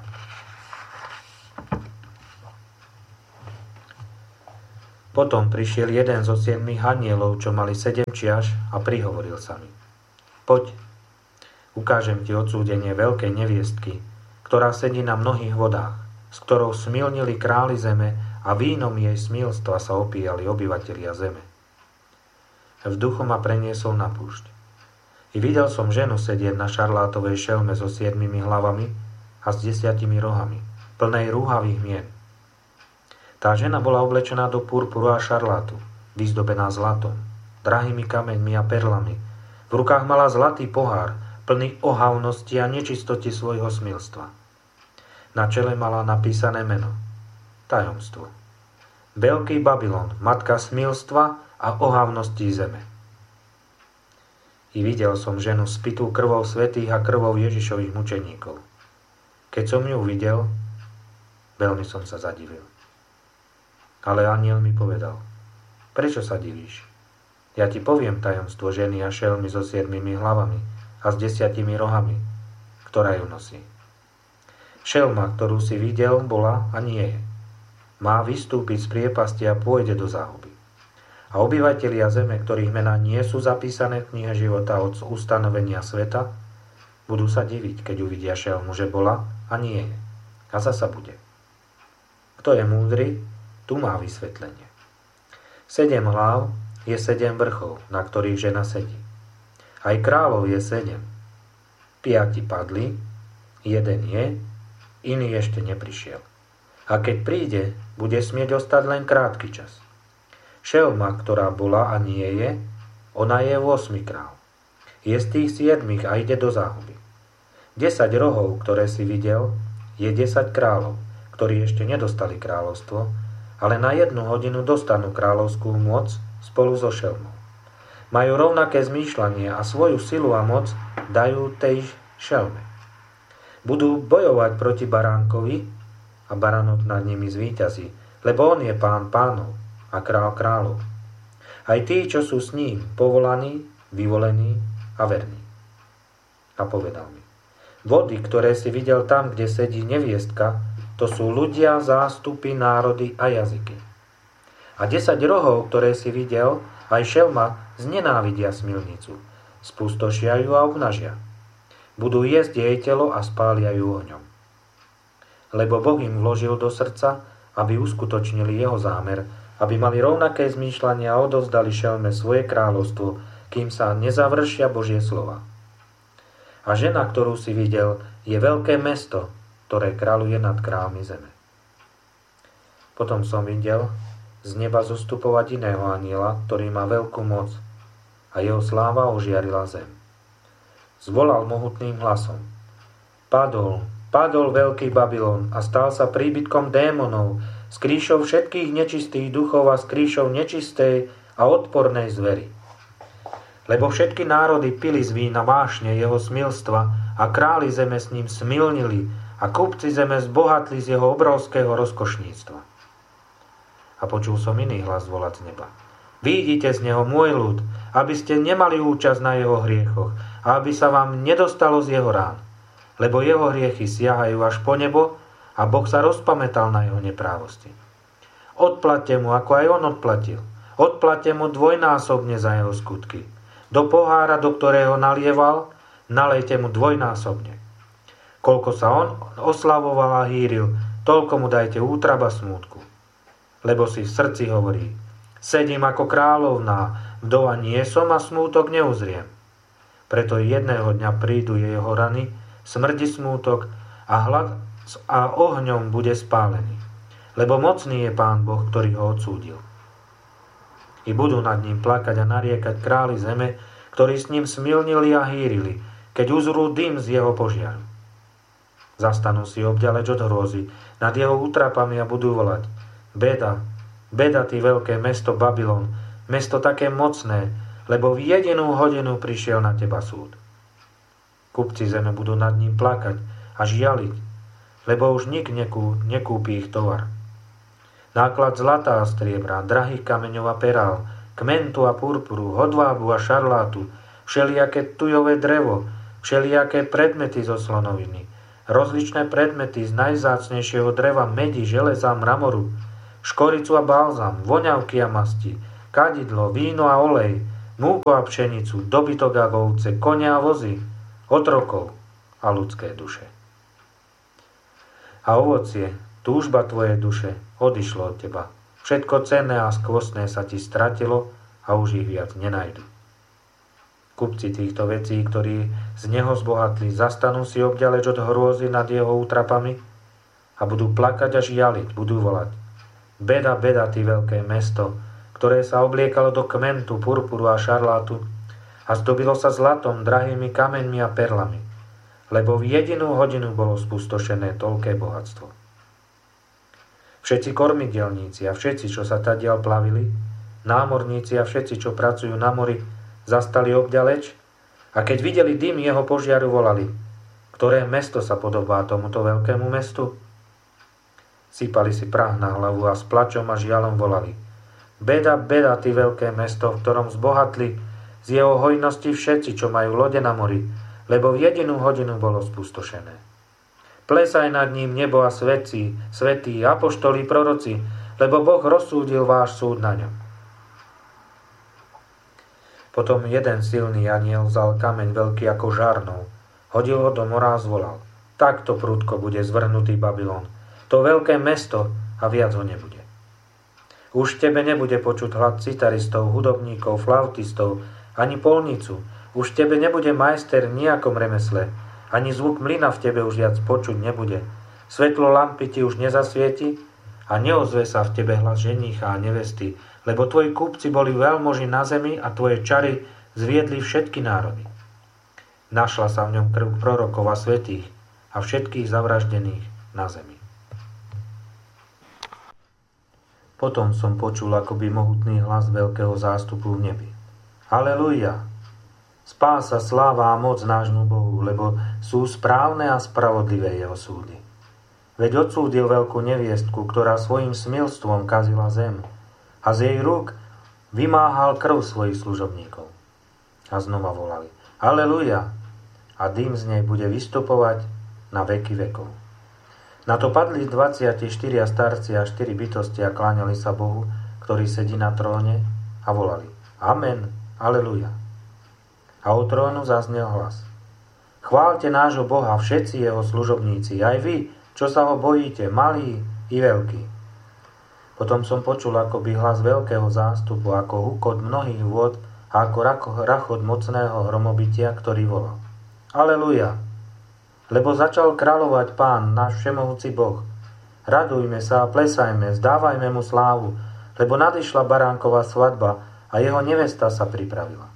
Potom prišiel jeden zo siedmich anielov, čo mali sedem čiaš, a prihovoril sa mi: Poď, ukážem ti odsúdenie veľkej neviestky, ktorá sedí na mnohých vodách, s ktorou smilnili králi zeme a vínom jej smilstva sa opíjali obyvatelia zeme. V duchu ma preniesol na púšť. I videl som ženu sedieť na šarlátovej šelme so siedmimi hlavami a s desiatimi rohami, plnej rúhavých mien. Tá žena bola oblečená do purpuru a šarlátu, vyzdobená zlatom, drahými kameňmi a perlami. V rukách mala zlatý pohár, plný ohavnosti a nečistoty svojho smilstva. Na čele mala napísané meno, tajomstvo. Veľký Babylon, matka smilstva a ohavností zeme. I videl som ženu spitú krvou svätých a krvou Ježišových mučeníkov. Keď som ju videl, veľmi som sa zadivil. Ale anjel mi povedal: Prečo sa divíš? Ja ti poviem tajomstvo ženy a šelmy so siedmimi hlavami a s desiatimi rohami, ktorá ju nosí. Šelma, ktorú si videl, bola a nie je. Má vystúpiť z priepasti a pôjde do záhuby. A obyvatelia zeme, ktorých mená nie sú zapísané v knihe života od ustanovenia sveta, budú sa diviť, keď uvidia šelmu, že bola a nie je. A zasa bude. Kto je múdry, tu má vysvetlenie. Sedem hlav je sedem vrchov, na ktorých žena sedí. Aj kráľov je sedem. Piati padli, jeden je, iný ešte neprišiel. A keď príde, bude smieť ostať len krátky čas. Šelma, ktorá bola a nie je, ona je ôsmy král. Je z tých siedmých a ide do záhuby. Desať rohov, ktoré si videl, je desať kráľov, ktorí ešte nedostali kráľovstvo, ale na jednu hodinu dostanú kráľovskú moc spolu so šelmou. Majú rovnaké zmýšľanie a svoju silu a moc dajú tej šelme. Budú bojovať proti baránkovi a baránok nad nimi zvíťazí, lebo on je pán pánov a král kráľov. Aj tí, čo sú s ním, povolaní, vyvolení a verní. A povedal mi: Vody, ktoré si videl tam, kde sedí neviestka, to sú ľudia, zástupy, národy a jazyky. A desať rohov, ktoré si videl, aj šelma, znenávidia smilnicu. Spustošia ju a obnažia. Budú jesť jej telo a spália ju ohňom. Lebo Boh im vložil do srdca, aby uskutočnili jeho zámer, aby mali rovnaké zmýšľanie a odovzdali šelme svoje kráľovstvo, kým sa nezavršia Božie slova. A žena, ktorú si videl, je veľké mesto, ktoré kráľuje nad kráľmi zeme. Potom som videl z neba zostupovať iného anjela, ktorý má veľkú moc, a jeho sláva ožiarila zem. Zvolal mohutným hlasom: Padol, padol veľký Babylon a stal sa príbytkom démonov, skrýšou všetkých nečistých duchov a skrýšou nečistej a odpornej zvery. Lebo všetky národy pili z vína vášne jeho smilstva a králi zeme s ním smilnili a kupci zeme zbohatli z jeho obrovského rozkošníctva. A počul som iný hlas volať z neba: Výjdite z neho, môj ľud, aby ste nemali účasť na jeho hriechoch a aby sa vám nedostalo z jeho rán. Lebo jeho hriechy siahajú až po nebo a Boh sa rozpamätal na jeho neprávosti. Odplaťte mu, ako aj on odplatil. Odplaťte mu dvojnásobne za jeho skutky. Do pohára, do ktorého nalieval, nalejte mu dvojnásobne. Koľko sa on oslavoval a hýril, toľko mu dajte útraba smútku. Lebo si v srdci hovorí: Sedím ako kráľovná, vdova nie som a smútok neuzriem. Preto jedného dňa prídu jeho rany, smrdi smútok a hlad a ohňom bude spálený. Lebo mocný je Pán Boh, ktorý ho odsúdil. I budú nad ním plakať a nariekať králi zeme, ktorí s ním smilnili a hýrili, keď uzrú dym z jeho požiaru. Zastanú si obďaleč od hrôzy nad jeho útrapami a budú volať: Beda, beda, ty veľké mesto Babylon, mesto také mocné, lebo v jedinú hodinu prišiel na teba súd. Kupci zeme budú nad ním plakať a žialiť, lebo už nik nekú, nekúpi ich tovar. Náklad zlata a striebra, drahých kameňov a perál, kmentu a purpuru, hodvábu a šarlátu, všelijaké tujové drevo, všelijaké predmety zo slonoviny, rozličné predmety z najvzácnejšieho dreva, medi, železa, mramoru, škoricu a balzam, voňavky a masti, kadidlo, víno a olej, múku a pšenicu, dobytok a ovce, kone a vozy, otrokov a ľudské duše. A ovocie, túžba tvojej duše, odišlo od teba. Všetko cenné a skvostné sa ti stratilo a už ich viac nenajdu. Kupci týchto vecí, ktorí z neho zbohatli, zastanú si obďaleč od hrôzy nad jeho útrapami a budú plakať a žialiť, budú volať: Beda, beda, ty veľké mesto, ktoré sa obliekalo do kmentu, purpuru a šarlátu a zdobilo sa zlatom, drahými kameňmi a perlami, lebo v jedinú hodinu bolo spustošené toľké bohatstvo. Všetci kormidelníci a všetci, čo sa tadiaľ plavili, námorníci a všetci, čo pracujú na mori, zastali obďaleč a keď videli dym jeho požiaru, volali: Ktoré mesto sa podobá tomuto veľkému mestu? Sypali si prach na hlavu a s plačom a žialom volali: Beda, beda, ty veľké mesto, v ktorom zbohatli z jeho hojnosti všetci, čo majú lode na mori, lebo v jedinú hodinu bolo spustošené. Plesaj nad ním nebo a svetci, svätí, apoštoli, proroci, lebo Boh rozsúdil váš súd na ňom. Potom jeden silný aniel vzal kameň veľký ako žarnou, hodil ho do mora a zvolal: Takto prudko bude zvrhnutý Babylon, to veľké mesto, a viac ho nebude. Už tebe nebude počuť hlad citaristov, hudobníkov, flautistov, ani polnicu. Už tebe nebude majster v nejakom remesle, ani zvuk mlyna v tebe už viac počuť nebude. Svetlo lampy ti už nezasvieti a neozve sa v tebe hlas ženícha a nevesty, lebo tvoji kúpci boli veľmoži na zemi a tvoje čary zviedli všetky národy. Našla sa v ňom krv prorokov a svätých a všetkých zavraždených na zemi. Potom som počul akoby mohutný hlas veľkého zástupu v nebi: Halelujá! Spása, sláva a moc nášmu Bohu, lebo sú správne a spravodlivé jeho súdy. Veď odsúdil veľkú neviestku, ktorá svojim smilstvom kazila zem, a z jej rúk vymáhal krv svojich služobníkov. A znova volali: Halelujá! A dym z nej bude vystupovať na veky vekov. Na to padli dvadsaťštyria starci a štyri bytosti a kláňali sa Bohu, ktorý sedí na tróne, a volali: Amen, Halelujá! A od trónu zaznel hlas: Chváľte nášho Boha všetci jeho služobníci, aj vy, čo sa ho bojíte, malí i veľkí. Potom som počul akoby hlas veľkého zástupu, ako hukot mnohých vôd a ako rachot mocného hromobytia, ktorý volal: Aleluja! Lebo začal kráľovať Pán, náš všemohúci Boh. Radujme sa a plesajme, zdávajme mu slávu, lebo nadišla baránková svadba a jeho nevesta sa pripravila.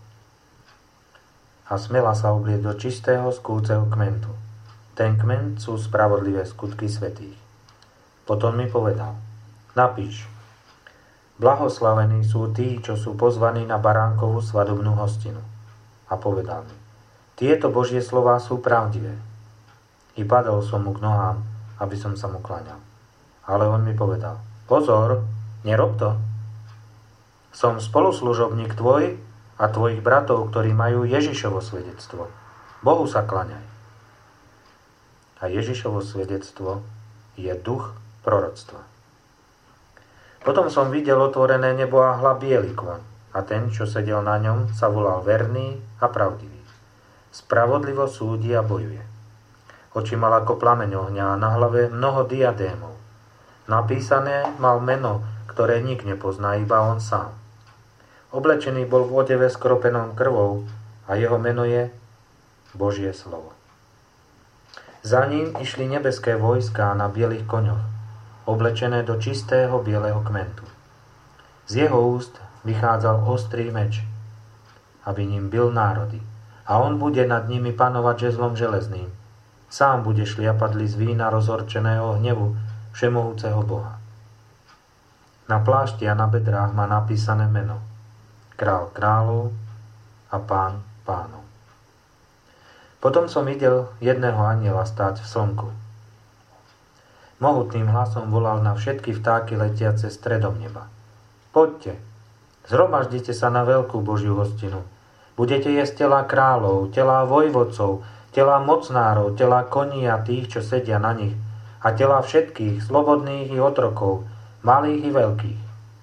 A smela sa oblieť do čistého skúceho kmentu. Ten kment sú spravodlivé skutky svätých. Potom mi povedal: Napíš: Blahoslavení sú tí, čo sú pozvaní na baránkovú svadobnú hostinu. A povedal mi: Tieto Božie slová sú pravdivé. I padol som mu k nohám, aby som sa mu kláňal. Ale on mi povedal: Pozor, nerob to. Som spoluslužobník tvoj a tvojich bratov, ktorí majú Ježišovo svedectvo. Bohu sa kláňaj. A Ježišovo svedectvo je duch proroctva. Potom som videl otvorené nebo a hľa biely kôň, a ten, čo sedel na ňom, sa volal Verný a Pravdivý. Spravodlivo súdi a bojuje. Oči mal ako plameň ohňa a na hlave mnoho diadémov. Napísané mal meno, ktoré nik nepozná, iba on sám. Oblečený bol v odeve skropenom krvou a jeho meno je Božie slovo. Za ním išli nebeské vojská na bielých koňoch, oblečené do čistého bieleho kmentu. Z jeho úst vychádzal ostrý meč, aby ním bil národy, a on bude nad nimi panovať žezlom železným. Sám bude šliapať list vína rozhorčeného hnevu všemohúceho Boha. Na plášti a na bedrách má napísané meno: Král kráľov a Pán pánov. Potom som videl jedného anjela stáť v slnku. Mohutným hlasom volal na všetky vtáky letiace stredom neba: Poďte, zhromaždite sa na veľkú Božiu hostinu. Budete jesť telá kráľov, telá vojvodcov, Tela mocnárov, tela koní a tých, čo sedia na nich, a tela všetkých, slobodných i otrokov, malých i veľkých.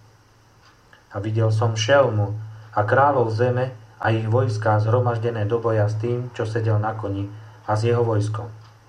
A videl som šelmu a kráľov zeme a ich vojská zhromaždené do boja s tým, čo sedel na koni a s jeho vojskom.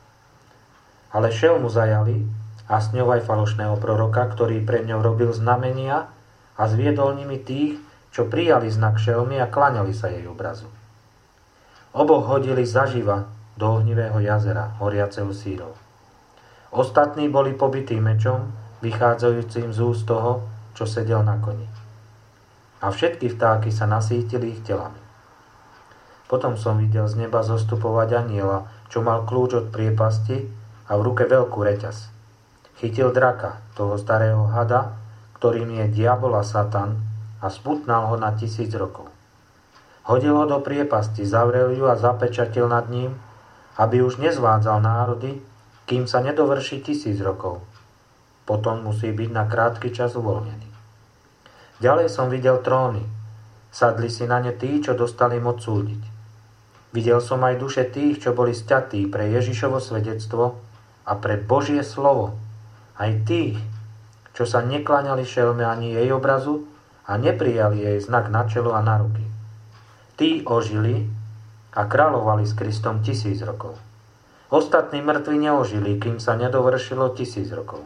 Ale šelmu zajali a s ňou aj falošného proroka, ktorý pred ňou robil znamenia a zviedol nimi tých, čo prijali znak šelmy a klaňali sa jej obrazu. Oboch hodili zaživa do ohnivého jazera, horiaceho sírov. Ostatní boli pobití mečom, vychádzajúcim z úst toho, čo sedel na koni. A všetky vtáky sa nasýtili ich telami. Potom som videl z neba zostupovať anjela, čo mal kľúč od priepasti a v ruke veľkú reťaz. Chytil draka, toho starého hada, ktorým je diabol a Satan, a sputnal ho na tisíc rokov. Hodil ho do priepasti, zavrel ju a zapečatil nad ním, aby už nezvádzal národy, kým sa nedovrší tisíc rokov. Potom musí byť na krátky čas uvoľnený. Ďalej som videl tróny. Sadli si na ne tí, čo dostali moc súdiť. Videl som aj duše tých, čo boli sťatí pre Ježišovo svedectvo a pre Božie slovo. Aj tých, čo sa nekláňali šelme ani jej obrazu a neprijali jej znak na čelo a na ruky. Tí ožili a kráľovali s Kristom tisíc rokov. Ostatní mŕtvi neožili, kým sa nedovršilo tisíc rokov.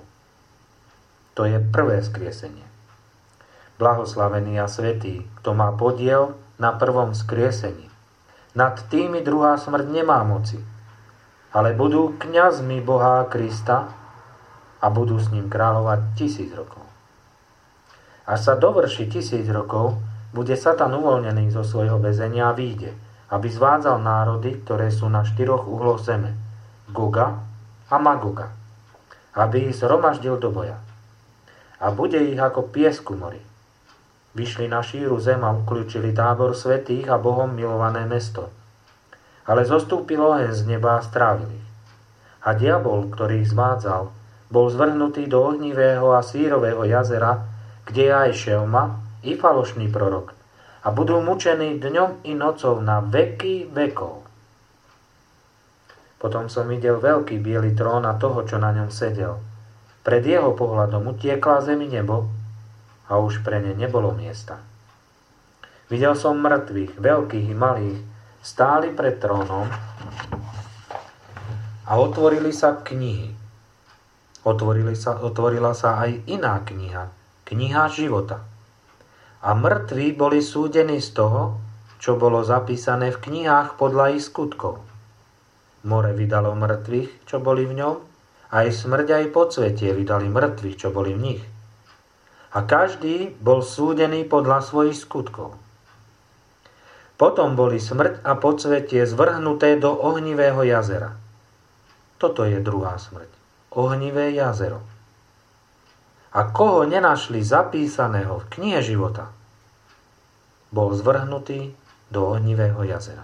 To je prvé skriesenie. Blahoslavený a svätý, kto má podiel na prvom skriesení. Nad tými druhá smrť nemá moci, ale budú kňazmi Boha a Krista a budú s ním kráľovať tisíc rokov. Až sa dovrší tisíc rokov, bude Satan uvoľnený zo svojho väzenia a výjde, aby zvádzal národy, ktoré sú na štyroch uhloch zeme, Goga a Magoga, aby ich zhromaždil do boja. A bude ich ako piesku mori. Vyšli na šíru zem a ukľúčili tábor svätých a Bohom milované mesto. Ale zostúpil oheň z neba a strávil ich. A diabol, ktorý ich zvádzal, bol zvrhnutý do ohnivého a sírového jazera, kde je aj šelma i falošný prorok, a budú mučení dňom i nocou na veky vekov. Potom som videl veľký biely trón a toho, čo na ňom sedel. Pred jeho pohľadom utiekla zemi nebo a už pre ne nebolo miesta. Videl som mŕtvych, veľkých i malých, stáli pred trónom a otvorili sa knihy. Otvorili sa, otvorila sa aj iná kniha, kniha života. A mŕtvi boli súdení z toho, čo bolo zapísané v knihách podľa ich skutkov. More vydalo mŕtvych, čo boli v ňom, aj smrť aj podsvetie vydali mŕtvych, čo boli v nich. A každý bol súdený podľa svojich skutkov. Potom boli smrť a podsvetie zvrhnuté do ohnivého jazera. Toto je druhá smrť. Ohnivé jazero. A koho nenašli zapísaného v knihe života, bol zvrhnutý do ohnivého jazera.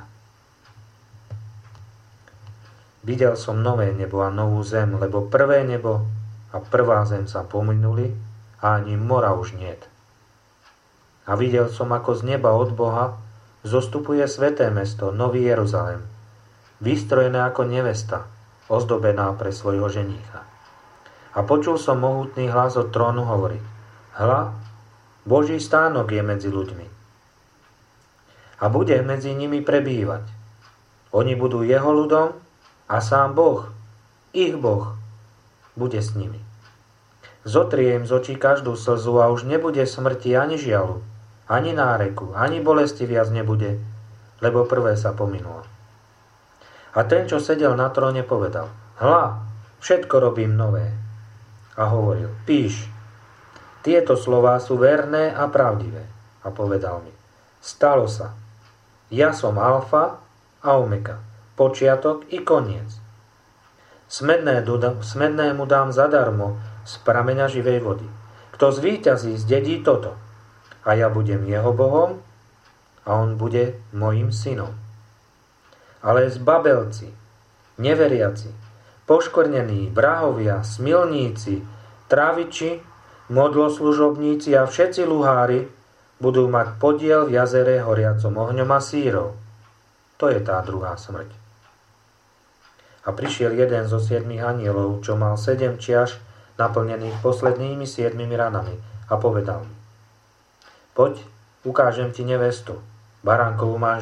Videl som nové nebo a novú zem, lebo prvé nebo a prvá zem sa pominuli a ani mora už niet. A videl som, ako z neba od Boha zostupuje sväté mesto, Nový Jeruzalém, vystrojené ako nevesta, ozdobená pre svojho ženícha. A počul som mohutný hlas od trónu hovoriť: Hľa, Boží stánok je medzi ľuďmi. A bude medzi nimi prebývať. Oni budú jeho ľudom a sám Boh, ich Boh, bude s nimi. Zotrie im z očí každú slzu a už nebude smrti ani žialu, ani náreku, ani bolesti viac nebude, lebo prvé sa pominulo. A ten, čo sedel na tróne, povedal: Hľa, všetko robím nové. A hovoril: Píš, tieto slová sú verné a pravdivé. A povedal mi: Stalo sa. Ja som alfa a omega, počiatok i koniec. Smedné, smednému dám zadarmo z prameňa živej vody. Kto zvíťazí, zdedí toto. A ja budem jeho Bohom a on bude mojím synom. Ale zbabelci, neveriaci, poškvrnení, vrahovia, smilníci, traviči, modloslužobníci a všetci luhári budú mať podiel v jazere horiacom ohňom a sírov. To je tá druhá smrť. A prišiel jeden zo siedmých anielov, čo mal sedem čiaš naplnených poslednými siedmimi ranami a povedal mi: Poď, ukážem ti nevestu, baránkovú manželku.